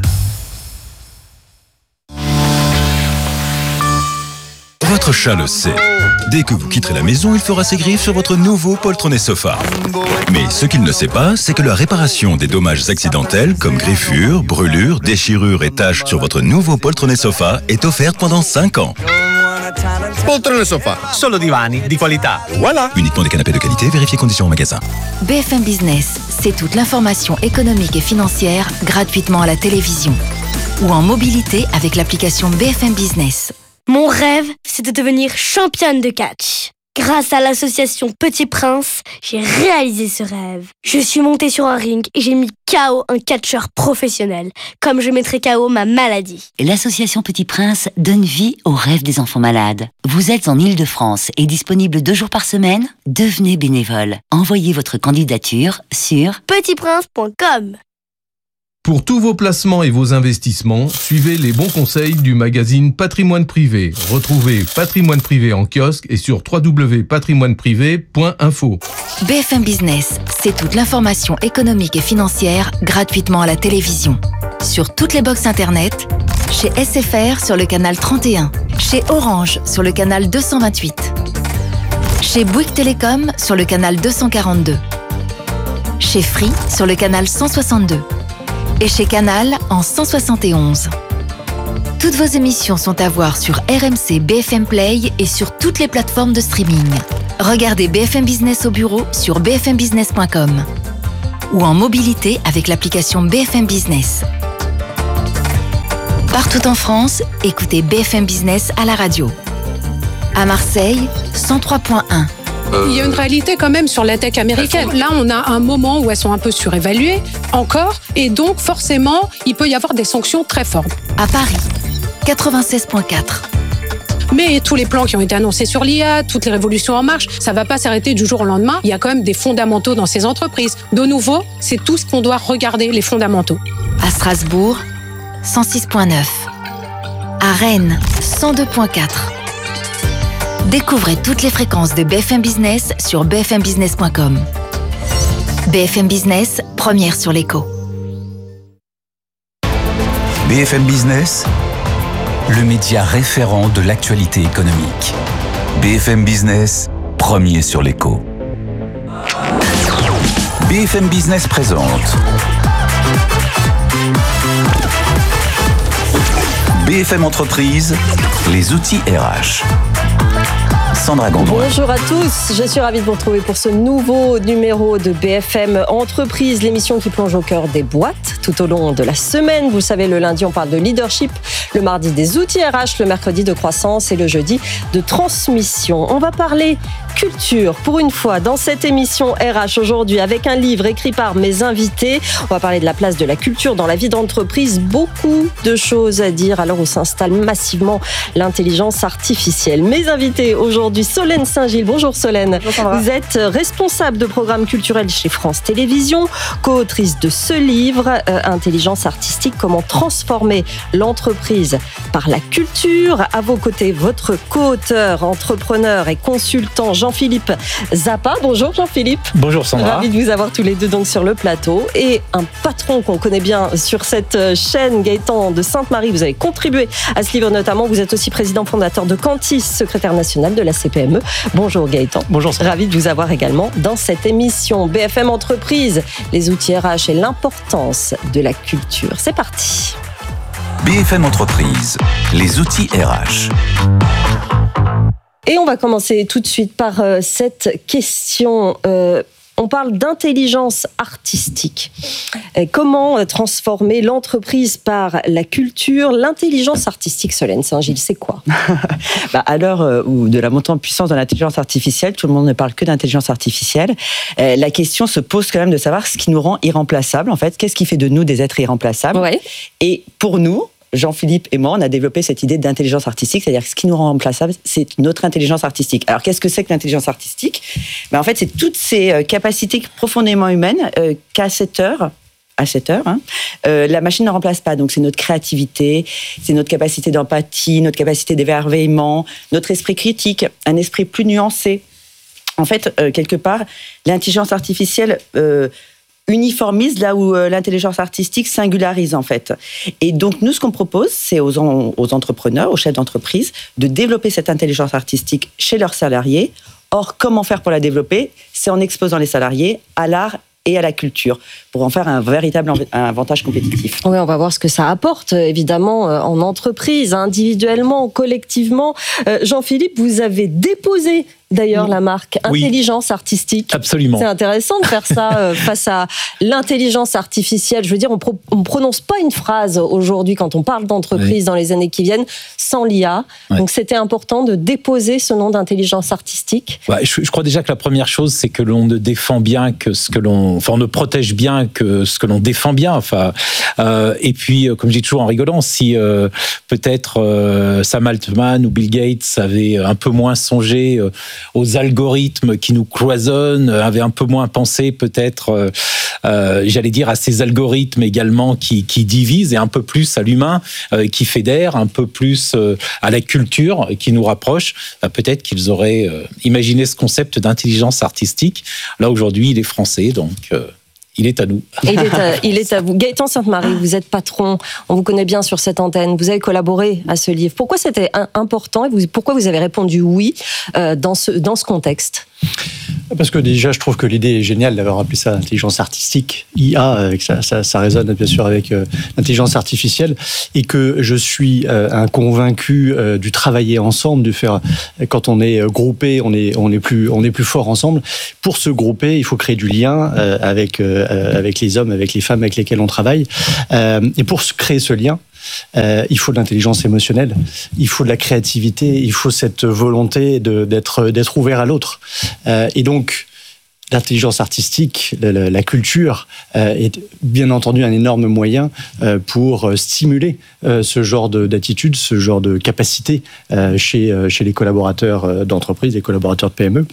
Votre chat le sait. Dès que vous quitterez la maison, il fera ses griffes sur votre nouveau poltronné sofa. Mais ce qu'il ne sait pas, c'est que la réparation des dommages accidentels comme griffures, brûlures, déchirures et taches sur votre nouveau poltronné sofa est offerte pendant cinq ans. Poltrone sofa, solo divani di qualità. Voilà. Uniquement des canapés de qualité, vérifiez conditions au magasin. B F M Business, c'est toute l'information économique et financière gratuitement à la télévision ou en mobilité avec l'application B F M Business. Mon rêve, c'est de devenir championne de catch. Grâce à l'association Petit Prince, j'ai réalisé ce rêve. Je suis montée sur un ring et j'ai mis K O un catcheur professionnel, comme je mettrai K O ma maladie. L'association Petit Prince donne vie aux rêves des enfants malades. Vous êtes en Île-de-France et disponible deux jours par semaine ? Devenez bénévole. Envoyez votre candidature sur petit prince point com. Pour tous vos placements et vos investissements, suivez les bons conseils du magazine Patrimoine Privé. Retrouvez Patrimoine Privé en kiosque et sur w w w point patrimoine privé point info. B F M Business, c'est toute l'information économique et financière gratuitement à la télévision. Sur toutes les box internet, chez S F R sur le canal trente et un, chez Orange sur le canal deux cent vingt-huit, chez Bouygues Télécom sur le canal deux cent quarante-deux, chez Free sur le canal cent soixante-deux et chez Canal en cent soixante et onze. Toutes vos émissions sont à voir sur R M C B F M Play et sur toutes les plateformes de streaming. Regardez B F M Business au bureau sur b f m business point com ou en mobilité avec l'application B F M Business. Partout en France, écoutez B F M Business à la radio. À Marseille, cent trois point un. Il y a une réalité quand même sur la tech américaine. Là, on a un moment où elles sont un peu surévaluées, encore, et donc forcément, il peut y avoir des sanctions très fortes. À Paris, quatre-vingt-seize point quatre. Mais tous les plans qui ont été annoncés sur l'I A, toutes les révolutions en marche, ça ne va pas s'arrêter du jour au lendemain. Il y a quand même des fondamentaux dans ces entreprises. De nouveau, c'est tout ce qu'on doit regarder, les fondamentaux. À Strasbourg, cent six point neuf. À Rennes, cent deux point quatre. Découvrez toutes les fréquences de B F M Business sur b f m business point com. B F M Business, première sur l'écho. B F M Business, le média référent de l'actualité économique. B F M Business, premier sur l'écho. B F M Business présente B F M Entreprise, les outils R H. Sandra Gondouin. Bonjour à tous, je suis ravie de vous retrouver pour ce nouveau numéro de B F M Entreprise, l'émission qui plonge au cœur des boîtes tout au long de la semaine. Vous le savez, le lundi on parle de leadership, le mardi des outils R H, le mercredi de croissance et le jeudi de transmission. On va parler culture pour une fois dans cette émission R H aujourd'hui avec un livre écrit par mes invités. On va parler de la place de la culture dans la vie d'entreprise. Beaucoup de choses à dire à l'heure où s'installe massivement l'intelligence artificielle. Mes invités aujourd'hui, Solène Saint-Gilles. Bonjour Solène. Bonjour. Vous êtes responsable de programme culturel chez France Télévisions, co-autrice de ce livre, euh, Intelligence artistique, comment transformer l'entreprise par la culture. À vos côtés, votre co-auteur, entrepreneur et consultant Jean-Philippe Zappa. Bonjour Jean-Philippe. Bonjour Sandra. Ravi de vous avoir tous les deux donc sur le plateau. Et un patron qu'on connaît bien sur cette chaîne, Gaëtan de Sainte-Marie. Vous avez contribué à ce livre notamment. Vous êtes aussi président fondateur de Cantis, secrétaire national de la C P M E. Bonjour Gaëtan. Bonjour Sandra. Ravi de vous avoir également dans cette émission. B F M Entreprise, les outils R H et l'importance de la culture. C'est parti. B F M Entreprise, les outils R H. Et on va commencer tout de suite par euh, cette question. Euh, on parle d'intelligence artistique. Et comment euh, transformer l'entreprise par la culture? L'intelligence artistique, Solène Saint-Gilles, c'est quoi? bah, À l'heure euh, où de la montée en puissance de l'intelligence artificielle, tout le monde ne parle que d'intelligence artificielle. Euh, la question se pose quand même de savoir ce qui nous rend irremplaçables. En fait, qu'est-ce qui fait de nous des êtres irremplaçables? Ouais. Et pour nous, Jean-Philippe et moi, on a développé cette idée d'intelligence artistique, c'est-à-dire que ce qui nous rend remplaçables, c'est notre intelligence artistique. Alors, qu'est-ce que c'est que l'intelligence artistique? ben, En fait, c'est toutes ces capacités profondément humaines euh, qu'à cette heure, à cette heure, hein, euh, la machine ne remplace pas. Donc, c'est notre créativité, c'est notre capacité d'empathie, notre capacité d'émerveillement, notre esprit critique, un esprit plus nuancé. En fait, euh, quelque part, l'intelligence artificielle... Euh, uniformise là où euh, l'intelligence artistique singularise en fait. Et donc nous, ce qu'on propose, c'est aux, en, aux entrepreneurs, aux chefs d'entreprise, de développer cette intelligence artistique chez leurs salariés. Or, comment faire pour la développer? C'est en exposant les salariés à l'art et à la culture, pour en faire un véritable avantage compétitif. Oui, on va voir ce que ça apporte, évidemment, en entreprise, individuellement, collectivement. Euh, Jean-Philippe, vous avez déposé d'ailleurs oui. la marque Intelligence oui. Artistique. Absolument. C'est intéressant de faire ça euh, face à l'intelligence artificielle. Je veux dire, on ne prononce pas une phrase aujourd'hui quand on parle d'entreprise oui. dans les années qui viennent sans l'I A. Oui. Donc c'était important de déposer ce nom d'intelligence artistique. Ouais, je, je crois déjà que la première chose, c'est que l'on ne défend bien que ce que l'on... Enfin, on ne protège bien que ce que l'on défend bien. Enfin, euh, et puis, comme je dis toujours en rigolant, si euh, peut-être euh, Sam Altman ou Bill Gates avaient un peu moins songé... Euh, aux algorithmes qui nous cloisonnent, avait un peu moins pensé peut-être, euh, euh, j'allais dire, à ces algorithmes également qui, qui divisent, et un peu plus à l'humain euh, qui fédère, un peu plus euh, à la culture qui nous rapproche, bah, peut-être qu'ils auraient euh, imaginé ce concept d'intelligence artistique. Là, aujourd'hui, il est français, donc... Euh, Il est à nous. Il est à, il est à vous. Gaëtan Sainte-Marie, vous êtes patron, on vous connaît bien sur cette antenne, vous avez collaboré à ce livre. Pourquoi c'était important et vous, pourquoi vous avez répondu oui euh, dans, ce, dans ce contexte ? Parce que déjà, je trouve que l'idée est géniale d'avoir appelé ça intelligence artistique, I A, avec ça, ça, ça résonne bien sûr avec euh, l'intelligence artificielle, et que je suis euh, un convaincu euh, du travailler ensemble, du faire, quand on est groupé, on est, on est plus, on est plus fort ensemble. Pour se grouper, il faut créer du lien euh, avec, euh, avec les hommes, avec les femmes avec lesquels on travaille. Euh, et pour créer ce lien, Euh, il faut de l'intelligence émotionnelle, il faut de la créativité, il faut cette volonté de, d'être, d'être ouvert à l'autre. Euh, et donc, l'intelligence artistique, la, la, la culture euh, est bien entendu un énorme moyen euh, pour stimuler euh, ce genre de, d'attitude, ce genre de capacité euh, chez, euh, chez les collaborateurs d'entreprise, les collaborateurs de P M E.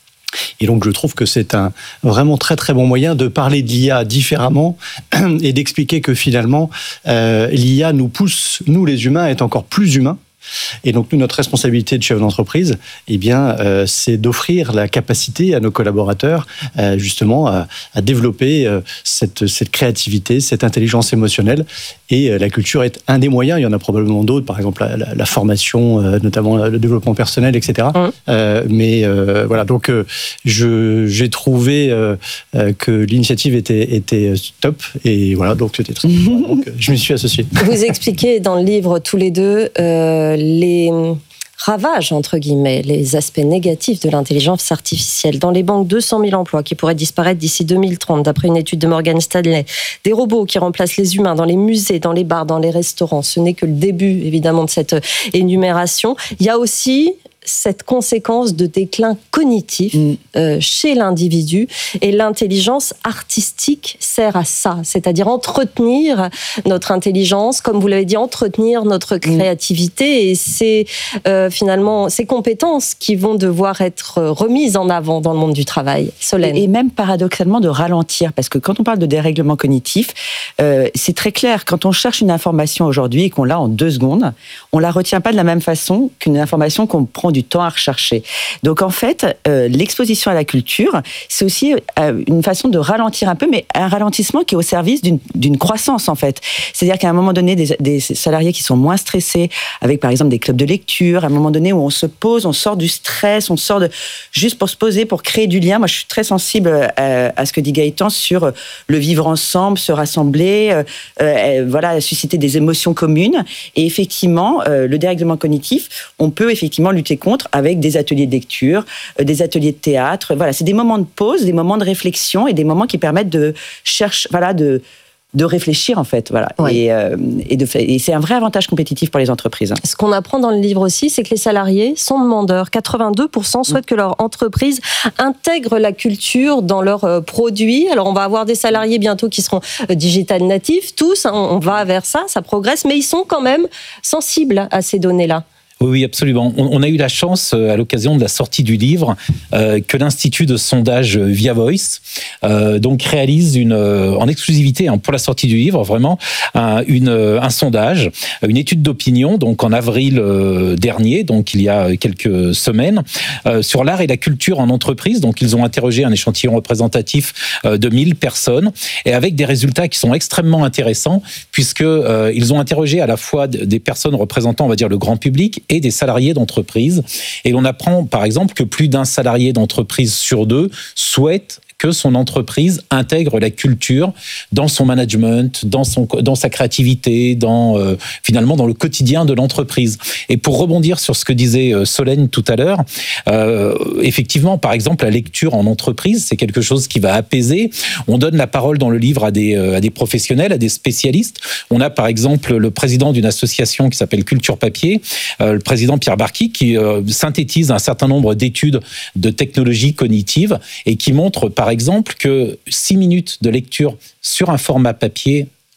Et donc, je trouve que c'est un vraiment très très bon moyen de parler de l'I A différemment et d'expliquer que finalement, euh, l'I A nous pousse, nous les humains, à être encore plus humains. Et donc, nous, notre responsabilité de chef d'entreprise, eh bien, euh, c'est d'offrir la capacité à nos collaborateurs, euh, justement, à, à développer euh, cette, cette créativité, cette intelligence émotionnelle. Et euh, la culture est un des moyens. Il y en a probablement d'autres, par exemple la, la, la formation, euh, notamment le développement personnel, et cetera. Mmh. Euh, mais euh, voilà, donc euh, je, j'ai trouvé euh, euh, que l'initiative était, était top. Et voilà, donc c'était très bien. Donc, je m'y suis associé. Vous expliquez dans le livre tous les deux euh, les ravages, entre guillemets, les aspects négatifs de l'intelligence artificielle. Dans les banques, deux cent mille emplois qui pourraient disparaître d'ici deux mille trente, d'après une étude de Morgan Stanley. Des robots qui remplacent les humains dans les musées, dans les bars, dans les restaurants. Ce n'est que le début, évidemment, de cette énumération. Il y a aussi cette conséquence de déclin cognitif mmh. euh, chez l'individu, et l'intelligence artistique sert à ça, c'est-à-dire entretenir notre intelligence, comme vous l'avez dit, entretenir notre créativité, mmh. et c'est euh, finalement ces compétences qui vont devoir être remises en avant dans le monde du travail. Solène. Et, et même paradoxalement de ralentir, parce que quand on parle de dérèglement cognitif, euh, c'est très clair, quand on cherche une information aujourd'hui et qu'on l'a en deux secondes, on la retient pas de la même façon qu'une information qu'on prend du temps à rechercher. Donc en fait, euh, l'exposition à la culture, c'est aussi euh, une façon de ralentir un peu, mais un ralentissement qui est au service d'une, d'une croissance en fait. C'est-à-dire qu'à un moment donné, des, des salariés qui sont moins stressés, avec par exemple des clubs de lecture, à un moment donné où on se pose, on sort du stress, on sort de juste pour se poser, pour créer du lien. Moi, je suis très sensible à, à ce que dit Gaëtan sur le vivre ensemble, se rassembler, euh, euh, voilà, susciter des émotions communes. Et effectivement, euh, le dérèglement cognitif, on peut effectivement lutter contre avec des ateliers de lecture, des ateliers de théâtre. Voilà, c'est des moments de pause, des moments de réflexion et des moments qui permettent de chercher, voilà, de de réfléchir en fait, voilà. Oui. Et, euh, et, de, et c'est un vrai avantage compétitif pour les entreprises. Ce qu'on apprend dans le livre aussi, c'est que les salariés sont demandeurs. quatre-vingt-deux pour cent souhaitent que leur entreprise intègre la culture dans leurs produits. Alors on va avoir des salariés bientôt qui seront digital natifs, tous, hein, on va vers ça, ça progresse, mais ils sont quand même sensibles à ces données-là. Oui, oui, absolument. On, on a eu la chance, à l'occasion de la sortie du livre, euh, que l'Institut de sondage Via Voice euh, donc réalise une, euh, en exclusivité hein, pour la sortie du livre, vraiment, un, une, un sondage, une étude d'opinion, donc en avril euh, dernier, donc il y a quelques semaines, euh, sur l'art et la culture en entreprise. Donc ils ont interrogé un échantillon représentatif euh, de mille personnes, et avec des résultats qui sont extrêmement intéressants, puisque euh, ils ont interrogé à la fois des personnes représentant, on va dire, le grand public et des salariés d'entreprise. Et l'on apprend, par exemple, que plus d'un salarié d'entreprise sur deux souhaite que son entreprise intègre la culture dans son management, dans, son, dans sa créativité, dans, euh, finalement dans le quotidien de l'entreprise. Et pour rebondir sur ce que disait Solène tout à l'heure, euh, effectivement, par exemple, la lecture en entreprise, c'est quelque chose qui va apaiser. On donne la parole dans le livre à des, à des professionnels, à des spécialistes. On a par exemple le président d'une association qui s'appelle Culture Papier, euh, le président Pierre Barky, qui euh, synthétise un certain nombre d'études de technologie cognitive et qui montre par exemple que six minutes de lecture sur un format papier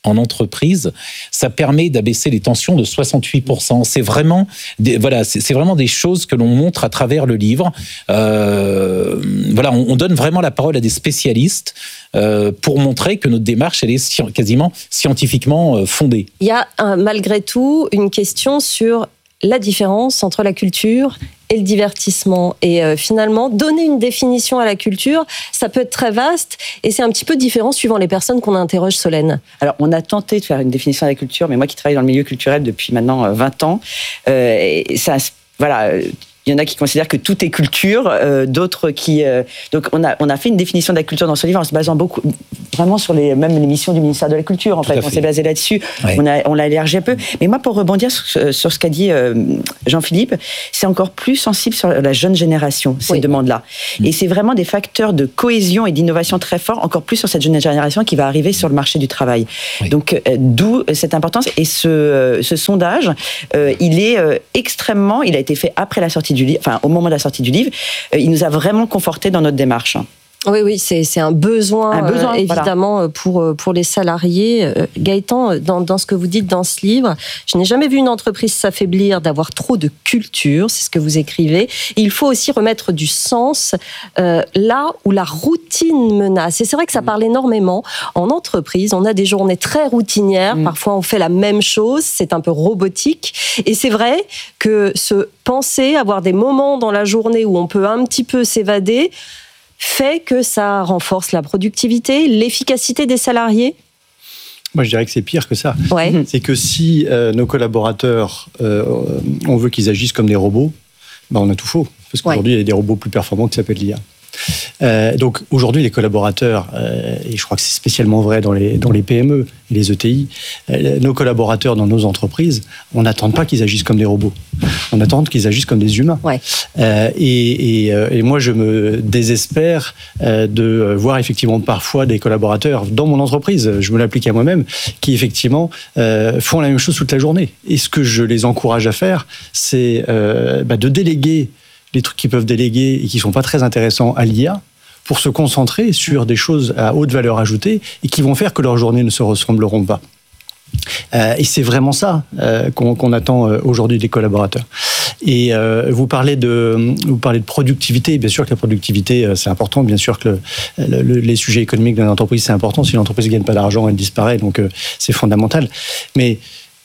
en entreprise, ça permet d'abaisser les tensions de soixante-huit pour cent. C'est vraiment des, voilà, c'est, c'est vraiment des choses que l'on montre à travers le livre. Euh, voilà, on, on donne vraiment la parole à des spécialistes euh, pour montrer que notre démarche, elle est sci- quasiment scientifiquement euh, fondée. Il y a un, malgré tout une question sur la différence entre la culture et le divertissement. Et euh, finalement, donner une définition à la culture, ça peut être très vaste et c'est un petit peu différent suivant les personnes qu'on interroge, Solène. Alors, on a tenté de faire une définition de la culture, mais moi qui travaille dans le milieu culturel depuis maintenant vingt ans, euh, et ça, voilà... Il y en a qui considèrent que tout est culture, euh, d'autres qui... Euh, donc, on a, on a fait une définition de la culture dans ce livre en se basant beaucoup, vraiment sur les, même les missions du ministère de la Culture, en fait. fait. On s'est basé là-dessus. Ouais. On, a, on l'a élargi un peu. Mais moi, pour rebondir sur, sur ce qu'a dit euh, Jean-Philippe, c'est encore plus sensible sur la jeune génération, ces oui. demandes-là. Mmh. Et c'est vraiment des facteurs de cohésion et d'innovation très forts, encore plus sur cette jeune génération qui va arriver sur le marché du travail. Oui. Donc, euh, d'où cette importance. Et ce, euh, ce sondage, euh, il est euh, extrêmement... Il a été fait après la sortie du livre, enfin au moment de la sortie du livre, euh, il nous a vraiment conforté dans notre démarche. Oui, oui, c'est, c'est un besoin, un besoin euh, évidemment, voilà. pour, pour les salariés. Euh, Gaëtan, dans, dans ce que vous dites dans ce livre, je n'ai jamais vu une entreprise s'affaiblir d'avoir trop de culture, c'est ce que vous écrivez. Et il faut aussi remettre du sens euh, là où la routine menace. Et c'est vrai que ça parle énormément. En entreprise, on a des journées très routinières, mmh. parfois on fait la même chose, c'est un peu robotique. Et c'est vrai que se penser, avoir des moments dans la journée où on peut un petit peu s'évader, fait que ça renforce la productivité, l'efficacité des salariés ? Moi, je dirais que c'est pire que ça. Ouais. C'est que si euh, nos collaborateurs, euh, on veut qu'ils agissent comme des robots, ben on a tout faux. Parce qu'aujourd'hui, ouais. il y a des robots plus performants qui s'appellent l'I A. Euh, donc aujourd'hui, les collaborateurs, euh, et je crois que c'est spécialement vrai dans les, dans les P M E et les E T I, euh, nos collaborateurs dans nos entreprises, on n'attend pas qu'ils agissent comme des robots. On attend qu'ils agissent comme des humains. Ouais. Euh, et, et, et moi, je me désespère euh, de voir effectivement parfois des collaborateurs dans mon entreprise, je me l'applique à moi-même, qui effectivement euh, font la même chose toute la journée. Et ce que je les encourage à faire, c'est euh, bah, de déléguer les trucs qu'ils peuvent déléguer et qui ne sont pas très intéressants à l'I A pour se concentrer sur des choses à haute valeur ajoutée et qui vont faire que leurs journées ne se ressembleront pas. Euh, et c'est vraiment ça euh, qu'on, qu'on attend aujourd'hui des collaborateurs. Et euh, vous parlez de vous parlez de productivité. Bien sûr que la productivité c'est important. Bien sûr que le, le, les sujets économiques d'une entreprise c'est important. Si l'entreprise ne gagne pas d'argent, elle disparaît. Donc euh, c'est fondamental. Mais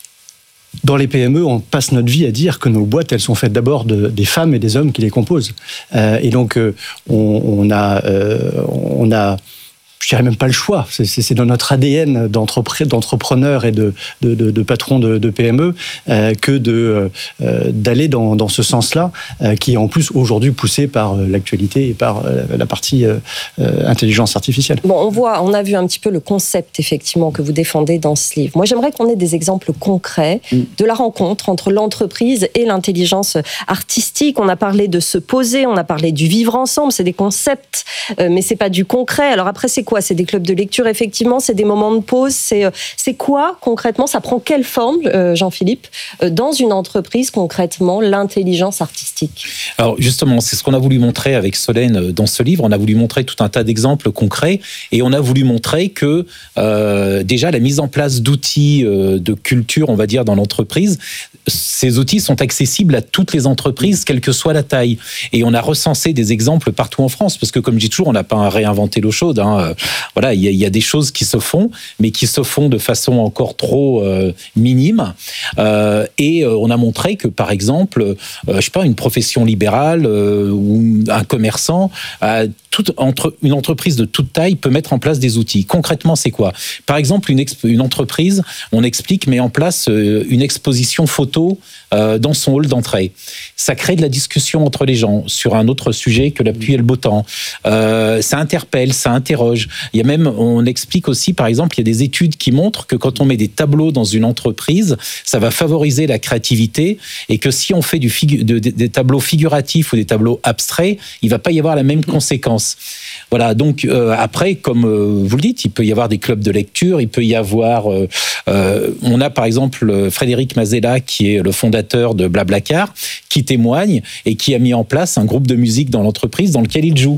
dans les P M E, on passe notre vie à dire que nos boîtes, elles sont faites d'abord de, des femmes et des hommes qui les composent. Euh, et donc, euh, on, on a, euh, on a, je dirais même pas le choix. C'est, c'est, c'est dans notre A D N d'entrepreneurs et de, de, de, de patrons de, de P M E euh, que de, euh, d'aller dans, dans ce sens-là, euh, qui est en plus aujourd'hui poussé par euh, l'actualité et par euh, la partie euh, euh, intelligence artificielle. Bon, on voit, on a vu un petit peu le concept effectivement que vous défendez dans ce livre. Moi, j'aimerais qu'on ait des exemples concrets mm. de la rencontre entre l'entreprise et l'intelligence artistique. On a parlé de se poser, on a parlé du vivre ensemble. C'est des concepts, euh, mais c'est pas du concret. Alors après, c'est quoi ? C'est des clubs de lecture, effectivement, c'est des moments de pause, c'est, c'est quoi concrètement ? Ça prend quelle forme, euh, Jean-Philippe, euh, dans une entreprise concrètement, l'intelligence artistique ? Alors justement, c'est ce qu'on a voulu montrer avec Solène dans ce livre. On a voulu montrer tout un tas d'exemples concrets et on a voulu montrer que euh, déjà la mise en place d'outils euh, de culture, on va dire, dans l'entreprise, ces outils sont accessibles à toutes les entreprises, quelle que soit la taille. Et on a recensé des exemples partout en France, parce que comme je dis toujours, on n'a pas à réinventer l'eau chaude, hein. Voilà, il y, y a des choses qui se font, mais qui se font de façon encore trop euh, minime. Euh, et euh, on a montré que, par exemple, euh, je sais pas, une profession libérale euh, ou un commerçant, euh, toute, entre, une entreprise de toute taille peut mettre en place des outils. Concrètement, c'est quoi ? Par exemple, une, exp- une entreprise, on explique, met en place euh, une exposition photo euh, dans son hall d'entrée. Ça crée de la discussion entre les gens sur un autre sujet que la pluie et le beau temps. Euh, ça interpelle, ça interroge. Il y a même, on explique aussi, par exemple, il y a des études qui montrent que quand on met des tableaux dans une entreprise, ça va favoriser la créativité et que si on fait du figu- de, de, des tableaux figuratifs ou des tableaux abstraits, il ne va pas y avoir la même conséquence. Voilà, donc euh, après, comme euh, vous le dites, il peut y avoir des clubs de lecture, il peut y avoir... Euh, euh, on a par exemple Frédéric Mazella, qui est le fondateur de Blablacar, qui témoigne et qui a mis en place un groupe de musique dans l'entreprise dans lequel il joue.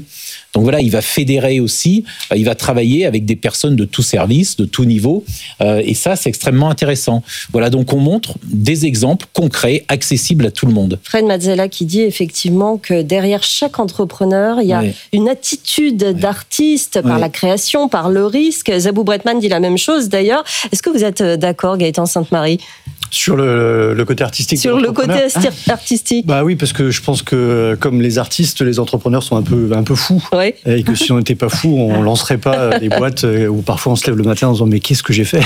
Donc voilà, il va fédérer aussi, il va travailler avec des personnes de tout service, de tout niveau, euh, et ça, c'est extrêmement intéressant. Voilà, donc on montre des exemples concrets, accessibles à tout le monde. Fred Mazzella qui dit effectivement que derrière chaque entrepreneur, il y a oui. une attitude d'artiste par oui. la création, par le risque. Zabou Bretman dit la même chose d'ailleurs. Est-ce que vous êtes d'accord, Gaëtan Sainte-Marie ? Sur le, le côté artistique. Sur le côté artistique. Bah oui, parce que je pense que comme les artistes, les entrepreneurs sont un peu un peu fous. Oui. Et que si on n'était pas fous, on lancerait pas des boîtes où parfois on se lève le matin en disant mais qu'est-ce que j'ai fait.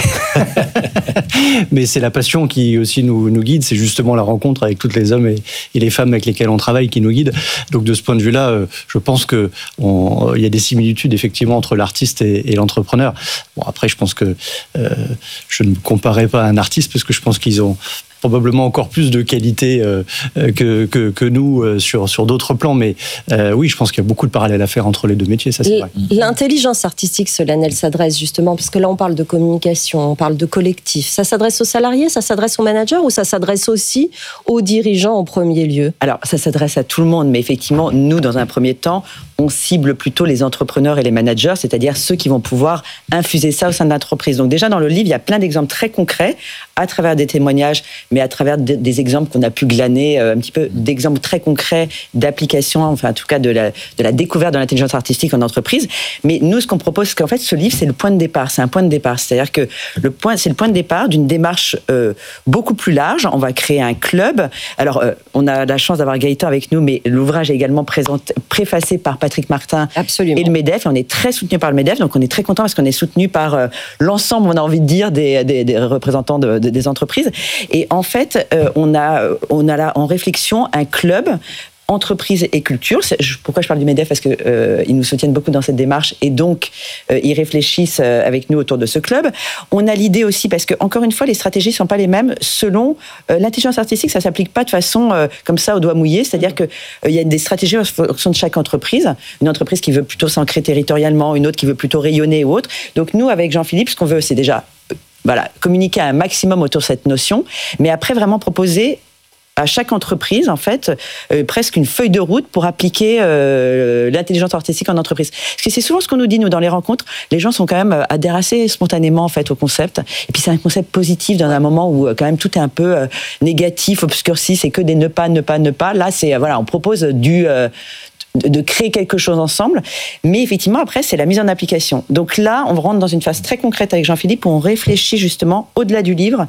Mais c'est la passion qui aussi nous nous guide. C'est justement la rencontre avec toutes les hommes et, et les femmes avec lesquelles on travaille qui nous guide. Donc de ce point de vue-là, je pense que on, il y a des similitudes effectivement entre l'artiste et, et l'entrepreneur. Bon après, je pense que euh, je ne me comparerai pas à un artiste parce que je pense qu'ils Ils ont probablement encore plus de qualité euh, que, que, que nous euh, sur, sur d'autres plans. Mais euh, oui, je pense qu'il y a beaucoup de parallèles à faire entre les deux métiers, ça c'est vrai. L'intelligence artistique, Solène, elle s'adresse justement, parce que là on parle de communication, on parle de collectif. Ça s'adresse aux salariés, ça s'adresse aux managers ou ça s'adresse aussi aux dirigeants en premier lieu ? Alors, ça s'adresse à tout le monde, mais effectivement, nous, dans un premier temps, on cible plutôt les entrepreneurs et les managers, c'est-à-dire ceux qui vont pouvoir infuser ça au sein de l'entreprise. Donc déjà, dans le livre, il y a plein d'exemples très concrets, à travers des témoignages, mais à travers des exemples qu'on a pu glaner, un petit peu d'exemples très concrets d'applications, enfin en tout cas de la, de la découverte de l'intelligence artistique en entreprise. Mais nous, ce qu'on propose, c'est qu'en fait, ce livre, c'est le point de départ. C'est un point de départ. C'est-à-dire que le point, c'est le point de départ d'une démarche euh, beaucoup plus large. On va créer un club. Alors, euh, on a la chance d'avoir Gaëtan avec nous, mais l'ouvrage est également présenté, préfacé par Patrick Martin Absolument. Et le MEDEF. Et on est très soutenu par le MEDEF, donc on est très content parce qu'on est soutenu par euh, l'ensemble, on a envie de dire, des, des, des représentants de, de, des entreprises. Et en fait, euh, on a, on a là en réflexion un club entreprise et culture. Pourquoi je parle du MEDEF ? Parce qu'ils euh, nous soutiennent beaucoup dans cette démarche et donc euh, ils réfléchissent euh, avec nous autour de ce club. On a l'idée aussi, parce que encore une fois, les stratégies ne sont pas les mêmes selon euh, l'intelligence artistique. Ça ne s'applique pas de façon euh, comme ça au doigt mouillé. C'est-à-dire qu'il euh, y a des stratégies en fonction de chaque entreprise. Une entreprise qui veut plutôt s'ancrer territorialement, une autre qui veut plutôt rayonner ou autre. Donc nous, avec Jean-Philippe, ce qu'on veut, c'est déjà euh, voilà, communiquer un maximum autour de cette notion, mais après vraiment proposer à chaque entreprise, en fait, euh, presque une feuille de route pour appliquer euh, l'intelligence artistique en entreprise. Parce que c'est souvent ce qu'on nous dit, nous, dans les rencontres. Les gens sont quand même adhèrent assez spontanément, en fait, au concept. Et puis, c'est un concept positif dans un moment où, quand même, tout est un peu euh, négatif, obscurci, c'est que des ne pas, ne pas, ne pas. Là, c'est, voilà, on propose du... Euh, de créer quelque chose ensemble, mais effectivement après c'est la mise en application. Donc là on rentre dans une phase très concrète avec Jean-Philippe où on réfléchit justement au-delà du livre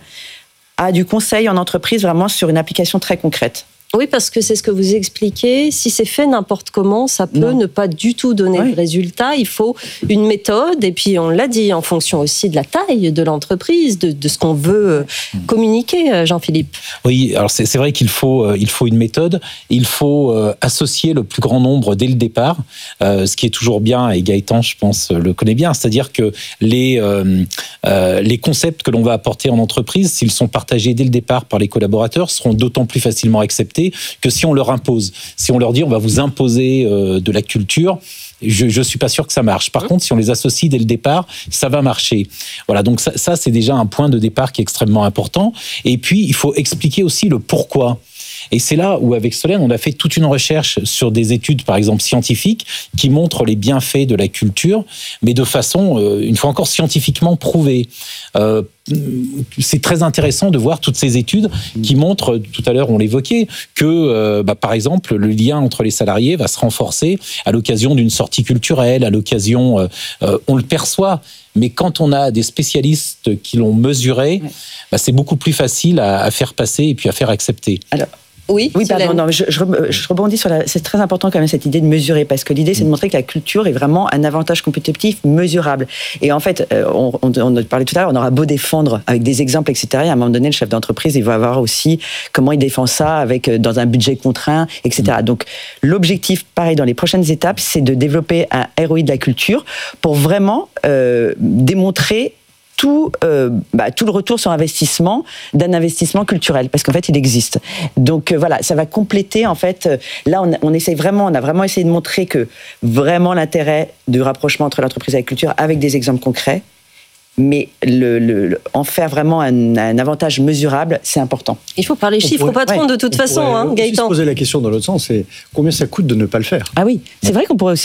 à du conseil en entreprise vraiment sur une application très concrète. Oui, parce que c'est ce que vous expliquez. Si c'est fait n'importe comment, ça peut non. ne pas du tout donner oui. de résultat. Il faut une méthode, et puis on l'a dit, en fonction aussi de la taille de l'entreprise, de, de ce qu'on veut communiquer, Jean-Philippe. Oui, alors c'est, c'est vrai qu'il faut, euh, il faut une méthode. Il faut euh, associer le plus grand nombre dès le départ, euh, ce qui est toujours bien, et Gaëtan, je pense, le connaît bien. C'est-à-dire que les, euh, euh, les concepts que l'on va apporter en entreprise, s'ils sont partagés dès le départ par les collaborateurs, seront d'autant plus facilement acceptés que si on leur impose. Si on leur dit on va vous imposer euh, de la culture, je ne suis pas sûr que ça marche. Par contre, si on les associe dès le départ, ça va marcher. Voilà, donc ça, ça c'est déjà un point de départ qui est extrêmement important. Et puis, il faut expliquer aussi le pourquoi. Et c'est là où, avec Solène, on a fait toute une recherche sur des études, par exemple, scientifiques, qui montrent les bienfaits de la culture, mais de façon, euh, une fois encore, scientifiquement prouvée. Euh, c'est très intéressant de voir toutes ces études qui montrent, tout à l'heure on l'évoquait, que euh, bah, par exemple le lien entre les salariés va se renforcer à l'occasion d'une sortie culturelle, à l'occasion, euh, euh, on le perçoit, mais quand on a des spécialistes qui l'ont mesuré, bah, c'est beaucoup plus facile à, à faire passer et puis à faire accepter. Alors, Oui, oui pardon, non, je, je, je rebondis sur la... C'est très important quand même cette idée de mesurer, parce que l'idée c'est de montrer que la culture est vraiment un avantage compétitif mesurable. Et en fait, on, on, on parlait tout à l'heure, on aura beau défendre avec des exemples, et cetera. Et à un moment donné, le chef d'entreprise, il va avoir aussi comment il défend ça avec, dans un budget contraint, et cetera. Donc l'objectif, pareil, dans les prochaines étapes, c'est de développer un R O I de la culture pour vraiment euh, démontrer tout, euh, bah, tout le retour sur investissement d'un investissement culturel, parce qu'en fait il existe. Donc euh, voilà, ça va compléter en fait. Euh, là, on, on essaye vraiment, on a vraiment essayé de montrer que vraiment l'intérêt du rapprochement entre l'entreprise et la culture, avec des exemples concrets, mais le, le, le, en faire vraiment un, un avantage mesurable, c'est important. Il faut parler chiffres au patron ouais. de toute on façon, hein, Gaëtan. On pourrait se poser la question dans l'autre sens, c'est combien ça coûte de ne pas le faire. Ah oui, c'est vrai qu'on pourrait aussi.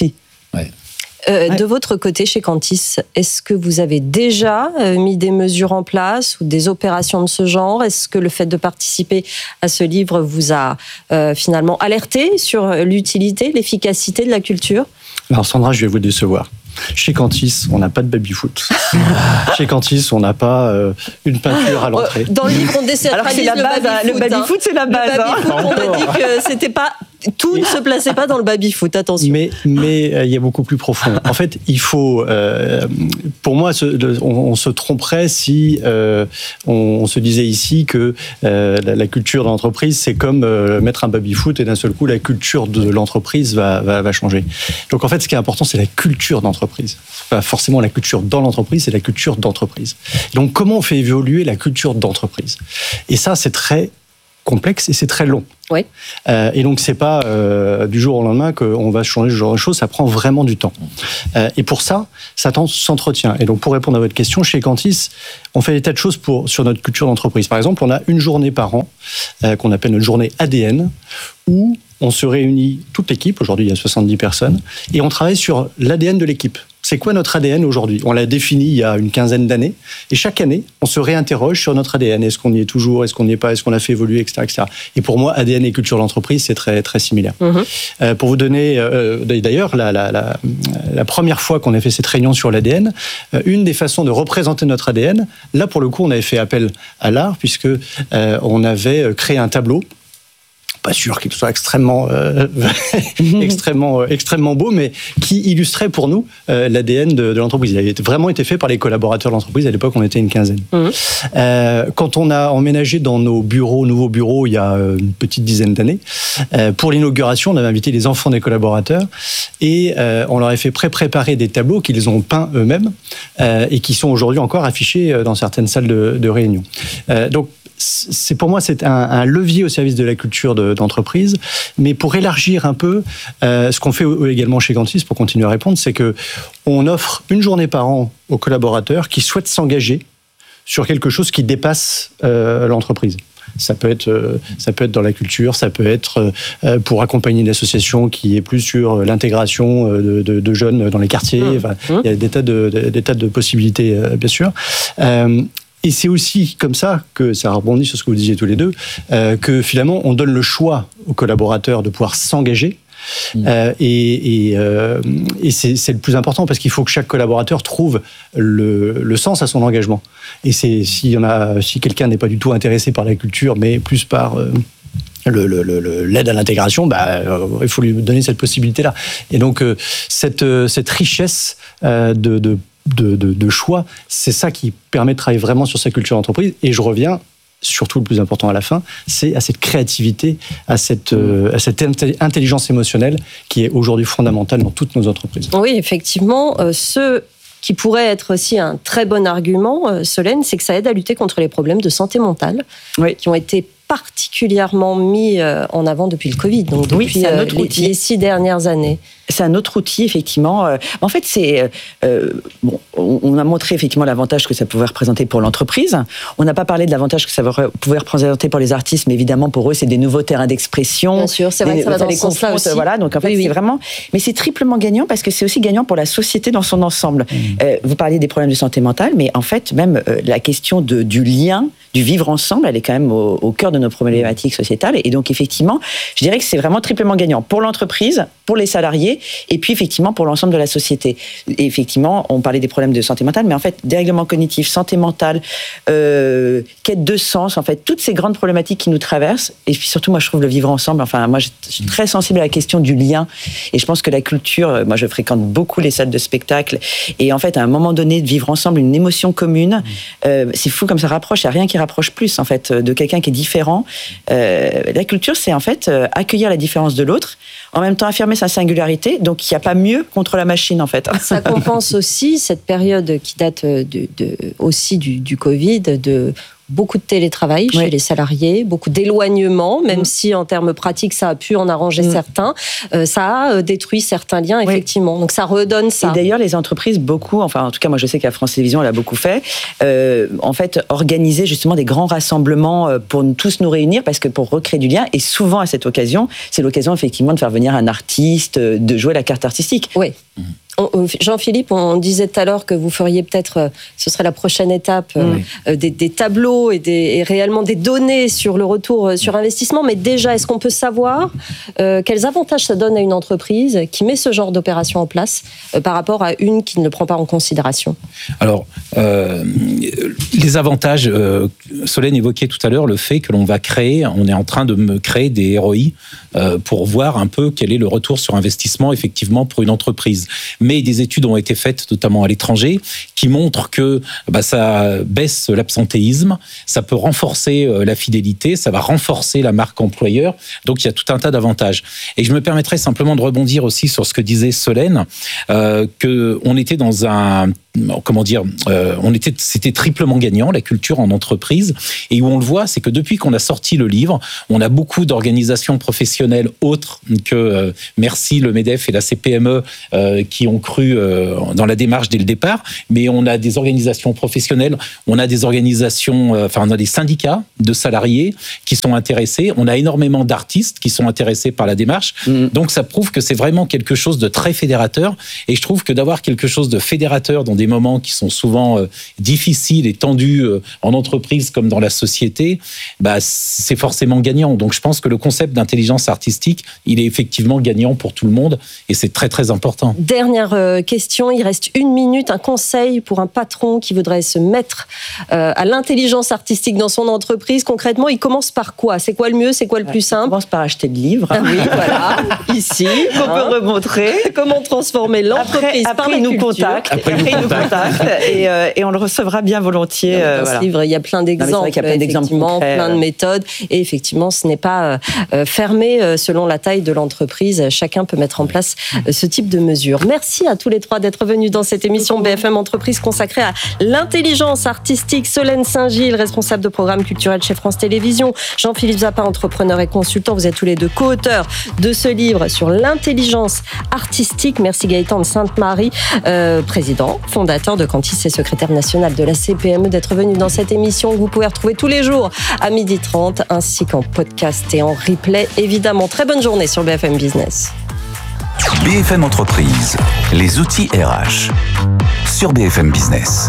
Ouais. Euh, Ouais. De votre côté, chez Cantis, est-ce que vous avez déjà euh, mis des mesures en place ou des opérations de ce genre? Est-ce que le fait de participer à ce livre vous a euh, finalement alerté sur l'utilité, l'efficacité de la culture? Alors Sandra, je vais vous décevoir. Chez Cantis, on n'a pas de baby-foot. Chez Cantis, on n'a pas euh, une peinture à l'entrée. Dans le livre, on décentralise Alors que c'est la le base, hein. baby-foot. Le baby-foot, c'est la base, Le hein. baby-foot, on m'a dit que c'était pas... Tout ne se plaçait pas dans le baby-foot, attention. Mais mais euh, il y a beaucoup plus profond. En fait, il faut, euh, pour moi, ce, le, on, on se tromperait si euh, on, on se disait ici que euh, la, la culture de l'entreprise, c'est comme euh, mettre un baby-foot et d'un seul coup, la culture de l'entreprise va, va, va changer. Donc en fait, ce qui est important, c'est la culture d'entreprise. Pas forcément la culture dans l'entreprise, c'est la culture d'entreprise. Donc comment on fait évoluer la culture d'entreprise? Et ça, c'est très complexe et c'est très long. Oui. Euh, et donc c'est pas euh, du jour au lendemain qu'on va changer ce genre de choses, ça prend vraiment du temps. Euh, et pour ça, ça s'entretient. Et donc pour répondre à votre question, chez Cantis, on fait des tas de choses pour, sur notre culture d'entreprise. Par exemple, on a une journée par an euh, qu'on appelle notre journée A D N, où on se réunit toute l'équipe, aujourd'hui il y a soixante-dix personnes, et on travaille sur l'A D N de l'équipe. C'est quoi notre A D N aujourd'hui? On l'a défini il y a une quinzaine d'années, et chaque année, on se réinterroge sur notre A D N. Est-ce qu'on y est toujours? Est-ce qu'on n'y est pas? Est-ce qu'on l'a fait évoluer, et cetera, et cetera. Et pour moi, A D N et culture d'entreprise, c'est très, très similaire. Mmh. Euh, pour vous donner, euh, d'ailleurs, la, la, la, la première fois qu'on a fait cette réunion sur l'A D N, euh, une des façons de représenter notre A D N, là, pour le coup, on avait fait appel à l'art, puisque euh, on avait créé un tableau. Pas sûr qu'il soit extrêmement, euh, extrêmement, euh, extrêmement beau, mais qui illustrait pour nous euh, l'A D N de, de l'entreprise. Il avait vraiment été fait par les collaborateurs de l'entreprise. À l'époque, on était une quinzaine. Mmh. Euh, quand on a emménagé dans nos bureaux, nouveaux bureaux, il y a une petite dizaine d'années, euh, pour l'inauguration, on avait invité les enfants des collaborateurs et euh, on leur a fait pré-préparer des tableaux qu'ils ont peints eux-mêmes euh, et qui sont aujourd'hui encore affichés dans certaines salles de, de réunion. Euh, donc, c'est pour moi c'est un, un levier au service de la culture de, d'entreprise, mais pour élargir un peu, euh, ce qu'on fait également chez Cantis, pour continuer à répondre, c'est que on offre une journée par an aux collaborateurs qui souhaitent s'engager sur quelque chose qui dépasse euh, l'entreprise. Ça peut être, euh, ça peut être dans la culture, ça peut être euh, pour accompagner une association qui est plus sur l'intégration de, de, de jeunes dans les quartiers. Mmh. Enfin, mmh. Il y a des tas de, des tas de possibilités, euh, bien sûr. Euh, Et c'est aussi comme ça que, ça rebondit sur ce que vous disiez tous les deux, euh, que finalement on donne le choix aux collaborateurs de pouvoir s'engager. Mmh. Euh, et et, euh, et c'est, c'est le plus important parce qu'il faut que chaque collaborateur trouve le, le sens à son engagement. Et c'est, si, y en a, si quelqu'un n'est pas du tout intéressé par la culture, mais plus par... Euh, Le, le, le, l'aide à l'intégration, bah, euh, il faut lui donner cette possibilité-là. Et donc, euh, cette, euh, cette richesse euh, de, de, de, de, de choix, c'est ça qui permet de travailler vraiment sur sa culture d'entreprise. Et je reviens, surtout le plus important à la fin, c'est à cette créativité, à cette, euh, à cette intelligence émotionnelle qui est aujourd'hui fondamentale dans toutes nos entreprises. Oui, effectivement, euh, ce... qui pourrait être aussi un très bon argument, euh, Solène, c'est que ça aide à lutter contre les problèmes de santé mentale, oui. qui ont été particulièrement mis euh, en avant depuis le Covid, donc depuis oui, c'est un autre euh, outil. les, les six dernières années. C'est un autre outil, effectivement. En fait, c'est euh, bon, on a montré effectivement l'avantage que ça pouvait représenter pour l'entreprise. On n'a pas parlé de l'avantage que ça pouvait représenter pour les artistes, mais évidemment pour eux, c'est des nouveaux terrains d'expression. Bien sûr, c'est vrai des, que ça va dans ce sens-là aussi. Voilà, donc en fait, oui, oui. c'est vraiment. Mais c'est triplement gagnant parce que c'est aussi gagnant pour la société dans son ensemble. Mmh. Euh, vous parliez des problèmes de santé mentale, mais en fait, même euh, la question de, du lien, du vivre ensemble, elle est quand même au, au cœur de nos problématiques sociétales. Et donc, effectivement, je dirais que c'est vraiment triplement gagnant pour l'entreprise, pour les salariés, et puis effectivement pour l'ensemble de la société. Et effectivement, on parlait des problèmes de santé mentale, mais en fait, dérèglement cognitif, santé mentale, euh, quête de sens, en fait, toutes ces grandes problématiques qui nous traversent. Et puis surtout, moi, je trouve le vivre ensemble. Enfin, moi, je suis très sensible à la question du lien. Et je pense que la culture, moi, je fréquente beaucoup les salles de spectacle. Et en fait, à un moment donné, de vivre ensemble une émotion commune, euh, c'est fou comme ça rapproche. Il n'y a rien qui rapproche plus, en fait, de quelqu'un qui est différent. Euh, la culture, c'est en fait euh, accueillir la différence de l'autre, en même temps affirmer sa singularité. Donc, il n'y a pas mieux contre la machine, en fait. Ça compense aussi cette période qui date de, de, aussi du, du Covid, de, beaucoup de télétravail oui. chez les salariés, beaucoup d'éloignement, même mmh. si en termes pratiques ça a pu en arranger mmh. certains, euh, ça a détruit certains liens effectivement. Oui. Donc ça redonne ça. Et d'ailleurs les entreprises beaucoup, enfin en tout cas moi je sais qu'à France Télévisions elle a beaucoup fait, euh, en fait organiser justement des grands rassemblements pour tous nous réunir parce que pour recréer du lien et souvent à cette occasion c'est l'occasion effectivement de faire venir un artiste, de jouer la carte artistique. Oui. Mmh. Jean-Philippe, on disait tout à l'heure que vous feriez peut-être, ce serait la prochaine étape, oui. euh, des, des tableaux et, des, et réellement des données sur le retour sur investissement. Mais déjà, est-ce qu'on peut savoir euh, quels avantages ça donne à une entreprise qui met ce genre d'opération en place euh, par rapport à une qui ne le prend pas en considération ? Alors, euh, les avantages, euh, Solène évoquait tout à l'heure le fait que l'on va créer, on est en train de me créer des R O I euh, pour voir un peu quel est le retour sur investissement effectivement pour une entreprise. Mais des études ont été faites, notamment à l'étranger, qui montrent que bah, ça baisse l'absentéisme, ça peut renforcer la fidélité, ça va renforcer la marque employeur. Donc, il y a tout un tas d'avantages. Et je me permettrais simplement de rebondir aussi sur ce que disait Solène, euh, qu'on était dans un... Comment dire, euh, on était, c'était triplement gagnant, la culture en entreprise. Et où on le voit, c'est que depuis qu'on a sorti le livre, on a beaucoup d'organisations professionnelles autres que euh, Merci, le MEDEF et la C P M E euh, qui ont cru euh, dans la démarche dès le départ. Mais on a des organisations professionnelles, on a des organisations, euh, enfin on a des syndicats de salariés qui sont intéressés. On a énormément d'artistes qui sont intéressés par la démarche. Mmh. Donc ça prouve que c'est vraiment quelque chose de très fédérateur. Et je trouve que d'avoir quelque chose de fédérateur dans des moments qui sont souvent euh, difficiles et tendus euh, en entreprise comme dans la société, bah, c'est forcément gagnant. Donc je pense que le concept d'intelligence artistique, il est effectivement gagnant pour tout le monde et c'est très très important. Dernière euh, question, il reste une minute, un conseil pour un patron qui voudrait se mettre euh, à l'intelligence artistique dans son entreprise. Concrètement, il commence par quoi ? C'est quoi le mieux ? C'est quoi le plus simple ? Il commence par acheter des livres. Ah oui, voilà, ici, qu'on hein. peut remontrer. Comment transformer l'entreprise après, par après la il nous culture. contacte. Après, après il nous contacte et, euh, et on le recevra bien volontiers. Dans euh, ce voilà. livre, il y a plein d'exemples, il y a plein d'exemples concrets, plein de méthodes. Et effectivement, ce n'est pas euh, fermé euh, selon la taille de l'entreprise. Chacun peut mettre en place euh, ce type de mesures. Merci à tous les trois d'être venus dans cette émission B F M Entreprise consacrée à l'intelligence artistique. Solène Saint-Gilles, responsable de programme culturel chez France Télévisions. Jean-Philippe Zappa, entrepreneur et consultant. Vous êtes tous les deux co-auteurs de ce livre sur l'intelligence artistique. Merci Gaëtan de Sainte-Marie, euh, président, fondateur de Cantis et secrétaire national de la C P M E, d'être venu dans cette émission que vous pouvez retrouver tous les jours à midi trente, ainsi qu'en podcast et en replay. Évidemment, très bonne journée sur B F M Business. B F M Entreprise, les outils R H, sur B F M Business.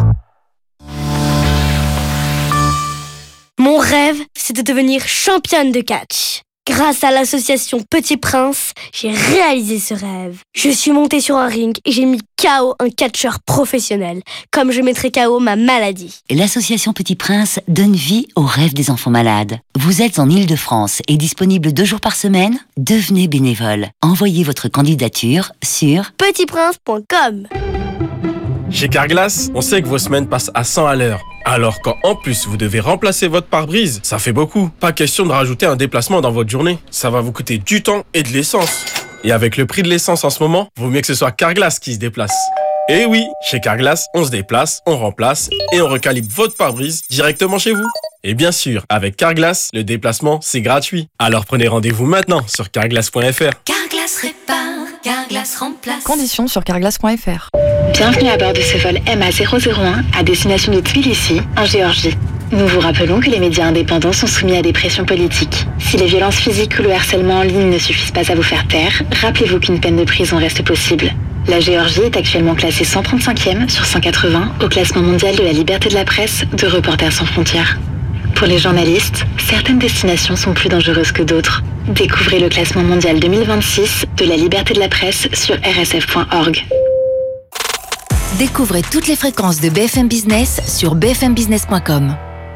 Mon rêve, c'est de devenir championne de catch. Grâce à l'association Petit Prince, j'ai réalisé ce rêve. Je suis montée sur un ring et j'ai mis K O un catcheur professionnel, comme je mettrai K O ma maladie. L'association Petit Prince donne vie aux rêves des enfants malades. Vous êtes en Île-de-France et disponible deux jours par semaine ? Devenez bénévole. Envoyez votre candidature sur petit prince point com. Chez Carglass, on sait que vos semaines passent à cent à l'heure. Alors quand en plus vous devez remplacer votre pare-brise, ça fait beaucoup. Pas question de rajouter un déplacement dans votre journée. Ça va vous coûter du temps et de l'essence. Et avec le prix de l'essence en ce moment, vaut mieux que ce soit Carglass qui se déplace. Et oui, chez Carglass, on se déplace, on remplace et on recalibre votre pare-brise directement chez vous. Et bien sûr, avec Carglass, le déplacement, c'est gratuit. Alors prenez rendez-vous maintenant sur carglass point f r. Carglass répare, Carglass remplace. Conditions sur carglass point f r. Bienvenue à bord de ce vol M A zéro zéro un à destination de Tbilissi, en Géorgie. Nous vous rappelons que les médias indépendants sont soumis à des pressions politiques. Si les violences physiques ou le harcèlement en ligne ne suffisent pas à vous faire taire, rappelez-vous qu'une peine de prison reste possible. La Géorgie est actuellement classée cent trente-cinquième sur cent quatre-vingts au classement mondial de la liberté de la presse de Reporters sans frontières. Pour les journalistes, certaines destinations sont plus dangereuses que d'autres. Découvrez le classement mondial deux mille vingt-six de la liberté de la presse sur r s f point org. Découvrez toutes les fréquences de B F M Business sur b f m business point com.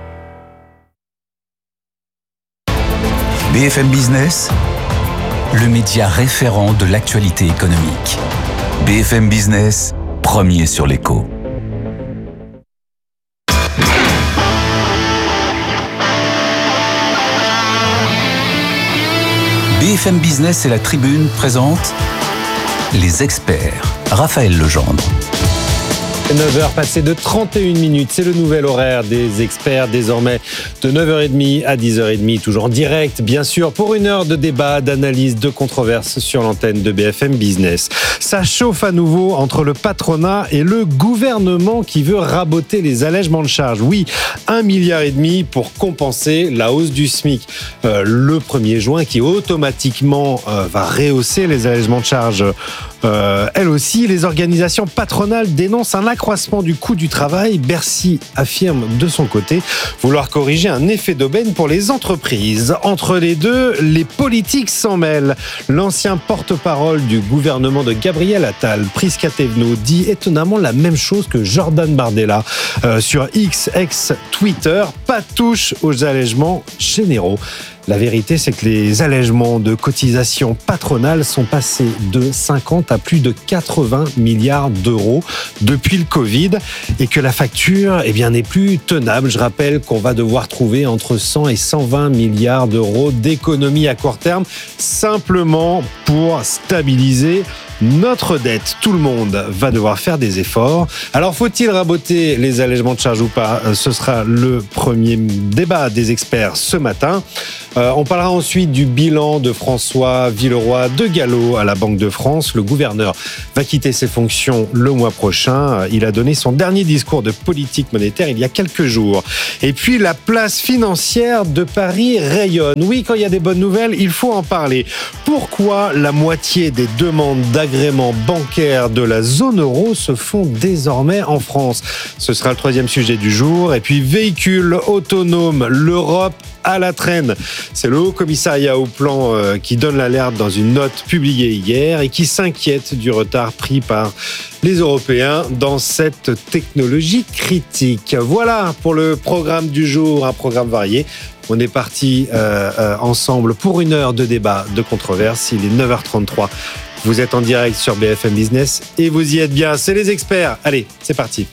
B F M Business, le média référent de l'actualité économique. B F M Business, premier sur l'écho. B F M Business et la Tribune présentent les experts. Raphaël Legendre. neuf heures passées de trente et une minutes, c'est le nouvel horaire des experts, désormais de neuf heures trente à dix heures trente, toujours en direct, bien sûr, pour une heure de débat, d'analyse, de controverse sur l'antenne de B F M Business. Ça chauffe à nouveau entre le patronat et le gouvernement qui veut raboter les allègements de charges. Oui, un milliard et demi pour compenser la hausse du SMIC. Euh, le premier juin qui automatiquement euh, va rehausser les allègements de charges. Euh, elles aussi, les organisations patronales dénoncent un accroissement du coût du travail. Bercy affirme de son côté vouloir corriger un effet d'aubaine pour les entreprises. Entre les deux, les politiques s'en mêlent. L'ancien porte-parole du gouvernement de Gabriel Attal, Prisca Thévenot, dit étonnamment la même chose que Jordan Bardella euh, sur X, ex-Twitter. Pas de touche aux allègements généraux. La vérité, c'est que les allègements de cotisations patronales sont passés de cinquante à plus de quatre-vingts milliards d'euros depuis le Covid et que la facture, eh bien, n'est plus tenable. Je rappelle qu'on va devoir trouver entre cent et cent vingt milliards d'euros d'économies à court terme simplement pour stabiliser notre dette. Tout le monde va devoir faire des efforts. Alors, faut-il raboter les allègements de charges ou pas ? Ce sera le premier débat des experts ce matin. Euh, on parlera ensuite du bilan de François Villeroy de Gallo à la Banque de France. Le gouverneur va quitter ses fonctions le mois prochain. Il a donné son dernier discours de politique monétaire il y a quelques jours. Et puis, la place financière de Paris rayonne. Oui, quand il y a des bonnes nouvelles, il faut en parler. Pourquoi la moitié des demandes d'agrément bancaire de la zone euro se font désormais en France ? Ce sera le troisième sujet du jour. Et puis, véhicules autonomes, l'Europe à la traîne. C'est le Haut Commissariat au Plan euh, qui donne l'alerte dans une note publiée hier et qui s'inquiète du retard pris par les Européens dans cette technologie critique. Voilà pour le programme du jour, un programme varié. On est parti euh, euh, ensemble pour une heure de débat, de controverse. Il est neuf heures trente-trois. Vous êtes en direct sur B F M Business et vous y êtes bien. C'est les experts. Allez, c'est parti.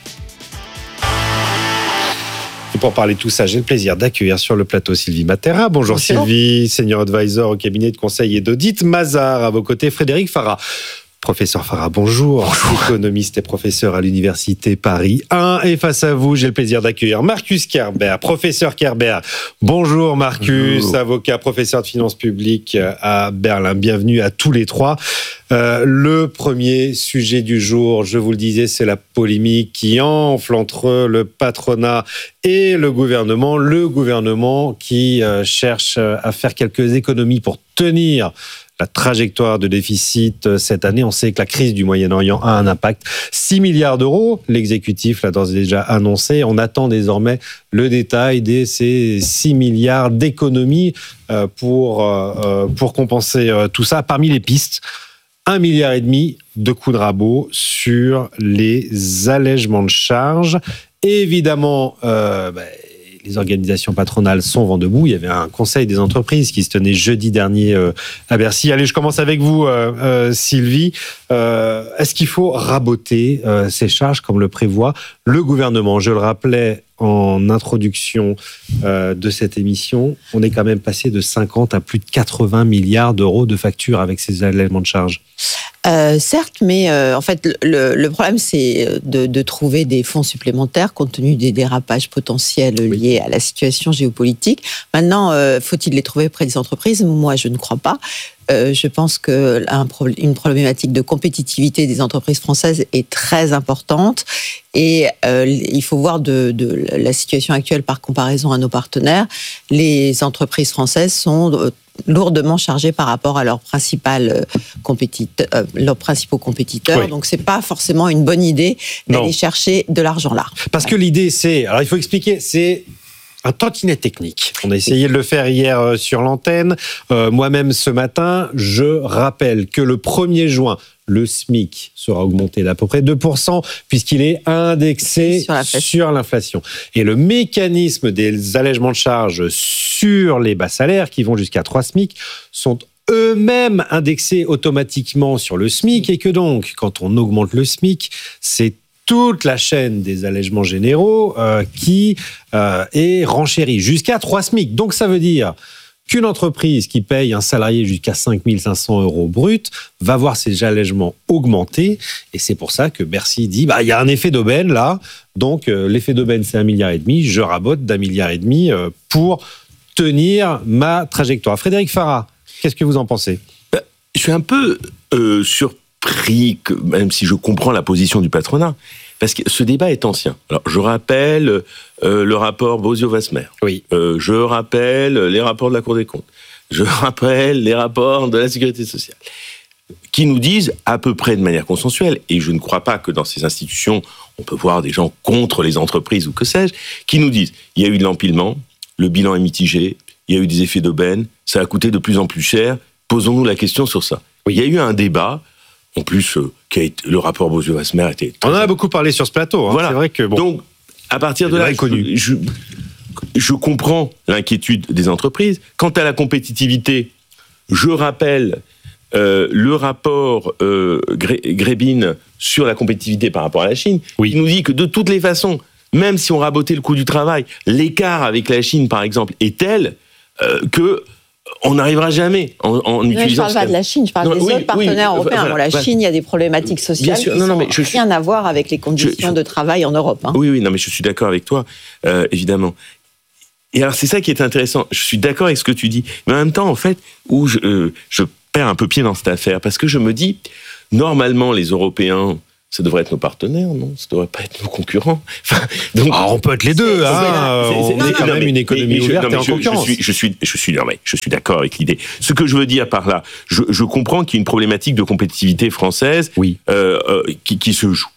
Et pour parler de tout ça, j'ai le plaisir d'accueillir sur le plateau Sylvie Matera. Bonjour, Bonjour. Sylvie, senior advisor au cabinet de conseil et d'audit Mazars. À vos côtés, Frédéric Farah. Professeur Farah, bonjour. bonjour. Économiste et professeur à l'Université Paris un. Et face à vous, j'ai le plaisir d'accueillir Marcus Kerber. Professeur Kerber, bonjour Marcus, bonjour. Avocat, professeur de finances publiques à Berlin. Bienvenue à tous les trois. Euh, le premier sujet du jour, je vous le disais, c'est la polémique qui enfle entre le patronat et le gouvernement. Le gouvernement qui euh, cherche à faire quelques économies pour tenir la trajectoire de déficit cette année. On sait que la crise du Moyen-Orient a un impact. six milliards d'euros, l'exécutif l'a d'ores et déjà annoncé. On attend désormais le détail de ces six milliards d'économies pour, pour compenser tout ça. Parmi les pistes, un milliard et demi de coups de rabot sur les allègements de charges. Et évidemment, euh, bah, les organisations patronales sont vent debout. Il y avait un conseil des entreprises qui se tenait jeudi dernier euh, à Bercy. Allez, je commence avec vous, euh, euh, Sylvie. Euh, est-ce qu'il faut raboter euh, ces charges comme le prévoit le gouvernement ? Je le rappelais en introduction euh, de cette émission, on est quand même passé de cinquante à plus de quatre-vingts milliards d'euros de factures avec ces allègements de charges. Euh, certes, mais euh, en fait, le, le problème, c'est de, de trouver des fonds supplémentaires compte tenu des dérapages potentiels liés à la situation géopolitique. Maintenant, euh, faut-il les trouver auprès des entreprises ? Moi, je ne crois pas. Euh, je pense que un, une problématique de compétitivité des entreprises françaises est très importante et euh, il faut voir de, de la situation actuelle par comparaison à nos partenaires. Les entreprises françaises sont euh, lourdement chargées par rapport à leurs, principales compétiteurs, euh, leurs principaux compétiteurs. Oui. Donc, c'est pas forcément une bonne idée d'aller non. chercher de l'argent là. Parce que l'idée, c'est... Alors, il faut expliquer, c'est... un tantinet technique. On a essayé de le faire hier sur l'antenne. Euh, moi-même, ce matin, je rappelle que le premier juin, le SMIC sera augmenté d'à peu près deux pour cent puisqu'il est indexé sur l'inflation. sur l'inflation. Et le mécanisme des allègements de charges sur les bas salaires, qui vont jusqu'à trois SMIC, sont eux-mêmes indexés automatiquement sur le SMIC et que donc, quand on augmente le SMIC, c'est toute la chaîne des allègements généraux euh, qui euh, est renchérie jusqu'à trois SMIC. Donc ça veut dire qu'une entreprise qui paye un salarié jusqu'à cinq mille cinq cents euros brut va voir ses allègements augmenter. Et c'est pour ça que Bercy dit, bah, il y a un effet d'aubaine là. Donc, euh, l'effet d'aubaine, c'est un milliard et demi. Je rabote d'un milliard et demi euh, pour tenir ma trajectoire. Frédéric Farah, qu'est-ce que vous en pensez ? bah, Je suis un peu euh, surpris, que, même si je comprends la position du patronat, parce que ce débat est ancien. Alors, je rappelle euh, le rapport Bozio-Wasmer. Oui. Euh, je rappelle les rapports de la Cour des comptes. Je rappelle les rapports de la Sécurité sociale, qui nous disent à peu près de manière consensuelle, et je ne crois pas que dans ces institutions, on peut voir des gens contre les entreprises ou que sais-je, qui nous disent il y a eu de l'empilement, le bilan est mitigé, il y a eu des effets d'aubaine, ça a coûté de plus en plus cher, posons-nous la question sur ça. Oui. Il y a eu un débat. En plus, euh, qui a été, le rapport Bozio-Wasmer était... On en a beaucoup parlé sur ce plateau. Hein. Voilà. C'est vrai que bon. Donc, à partir de là, je, je, je comprends l'inquiétude des entreprises. Quant à la compétitivité, je rappelle euh, le rapport euh, Grebin sur la compétitivité par rapport à la Chine, oui. qui nous dit que de toutes les façons, même si on rabotait le coût du travail, l'écart avec la Chine, par exemple, est tel euh, que on n'arrivera jamais en, en utilisant... Je ne parle pas de la Chine, je parle non, des oui, autres partenaires oui, européens. Voilà, bon, la voilà. Chine, il y a des problématiques sociales sûr, qui n'ont rien suis... à voir avec les conditions je, de travail en Europe. Hein. Oui, oui, non, mais je suis d'accord avec toi, euh, évidemment. Et alors, c'est ça qui est intéressant. Je suis d'accord avec ce que tu dis. Mais en même temps, en fait, où je, euh, je perds un peu pied dans cette affaire, parce que je me dis, normalement, les Européens... ça devrait être nos partenaires, non ? Ça devrait pas être nos concurrents. Enfin, donc, ah, on peut être les deux. Hein. C'est, c'est, c'est, on est quand non, même mais, une économie mais, mais ouverte je, non, et en je, concurrence. Je suis, je suis, je suis, non, mais je suis d'accord avec l'idée. Ce que je veux dire par là, je, je comprends qu'il y a une problématique de compétitivité française oui. euh, euh, qui, qui se joue.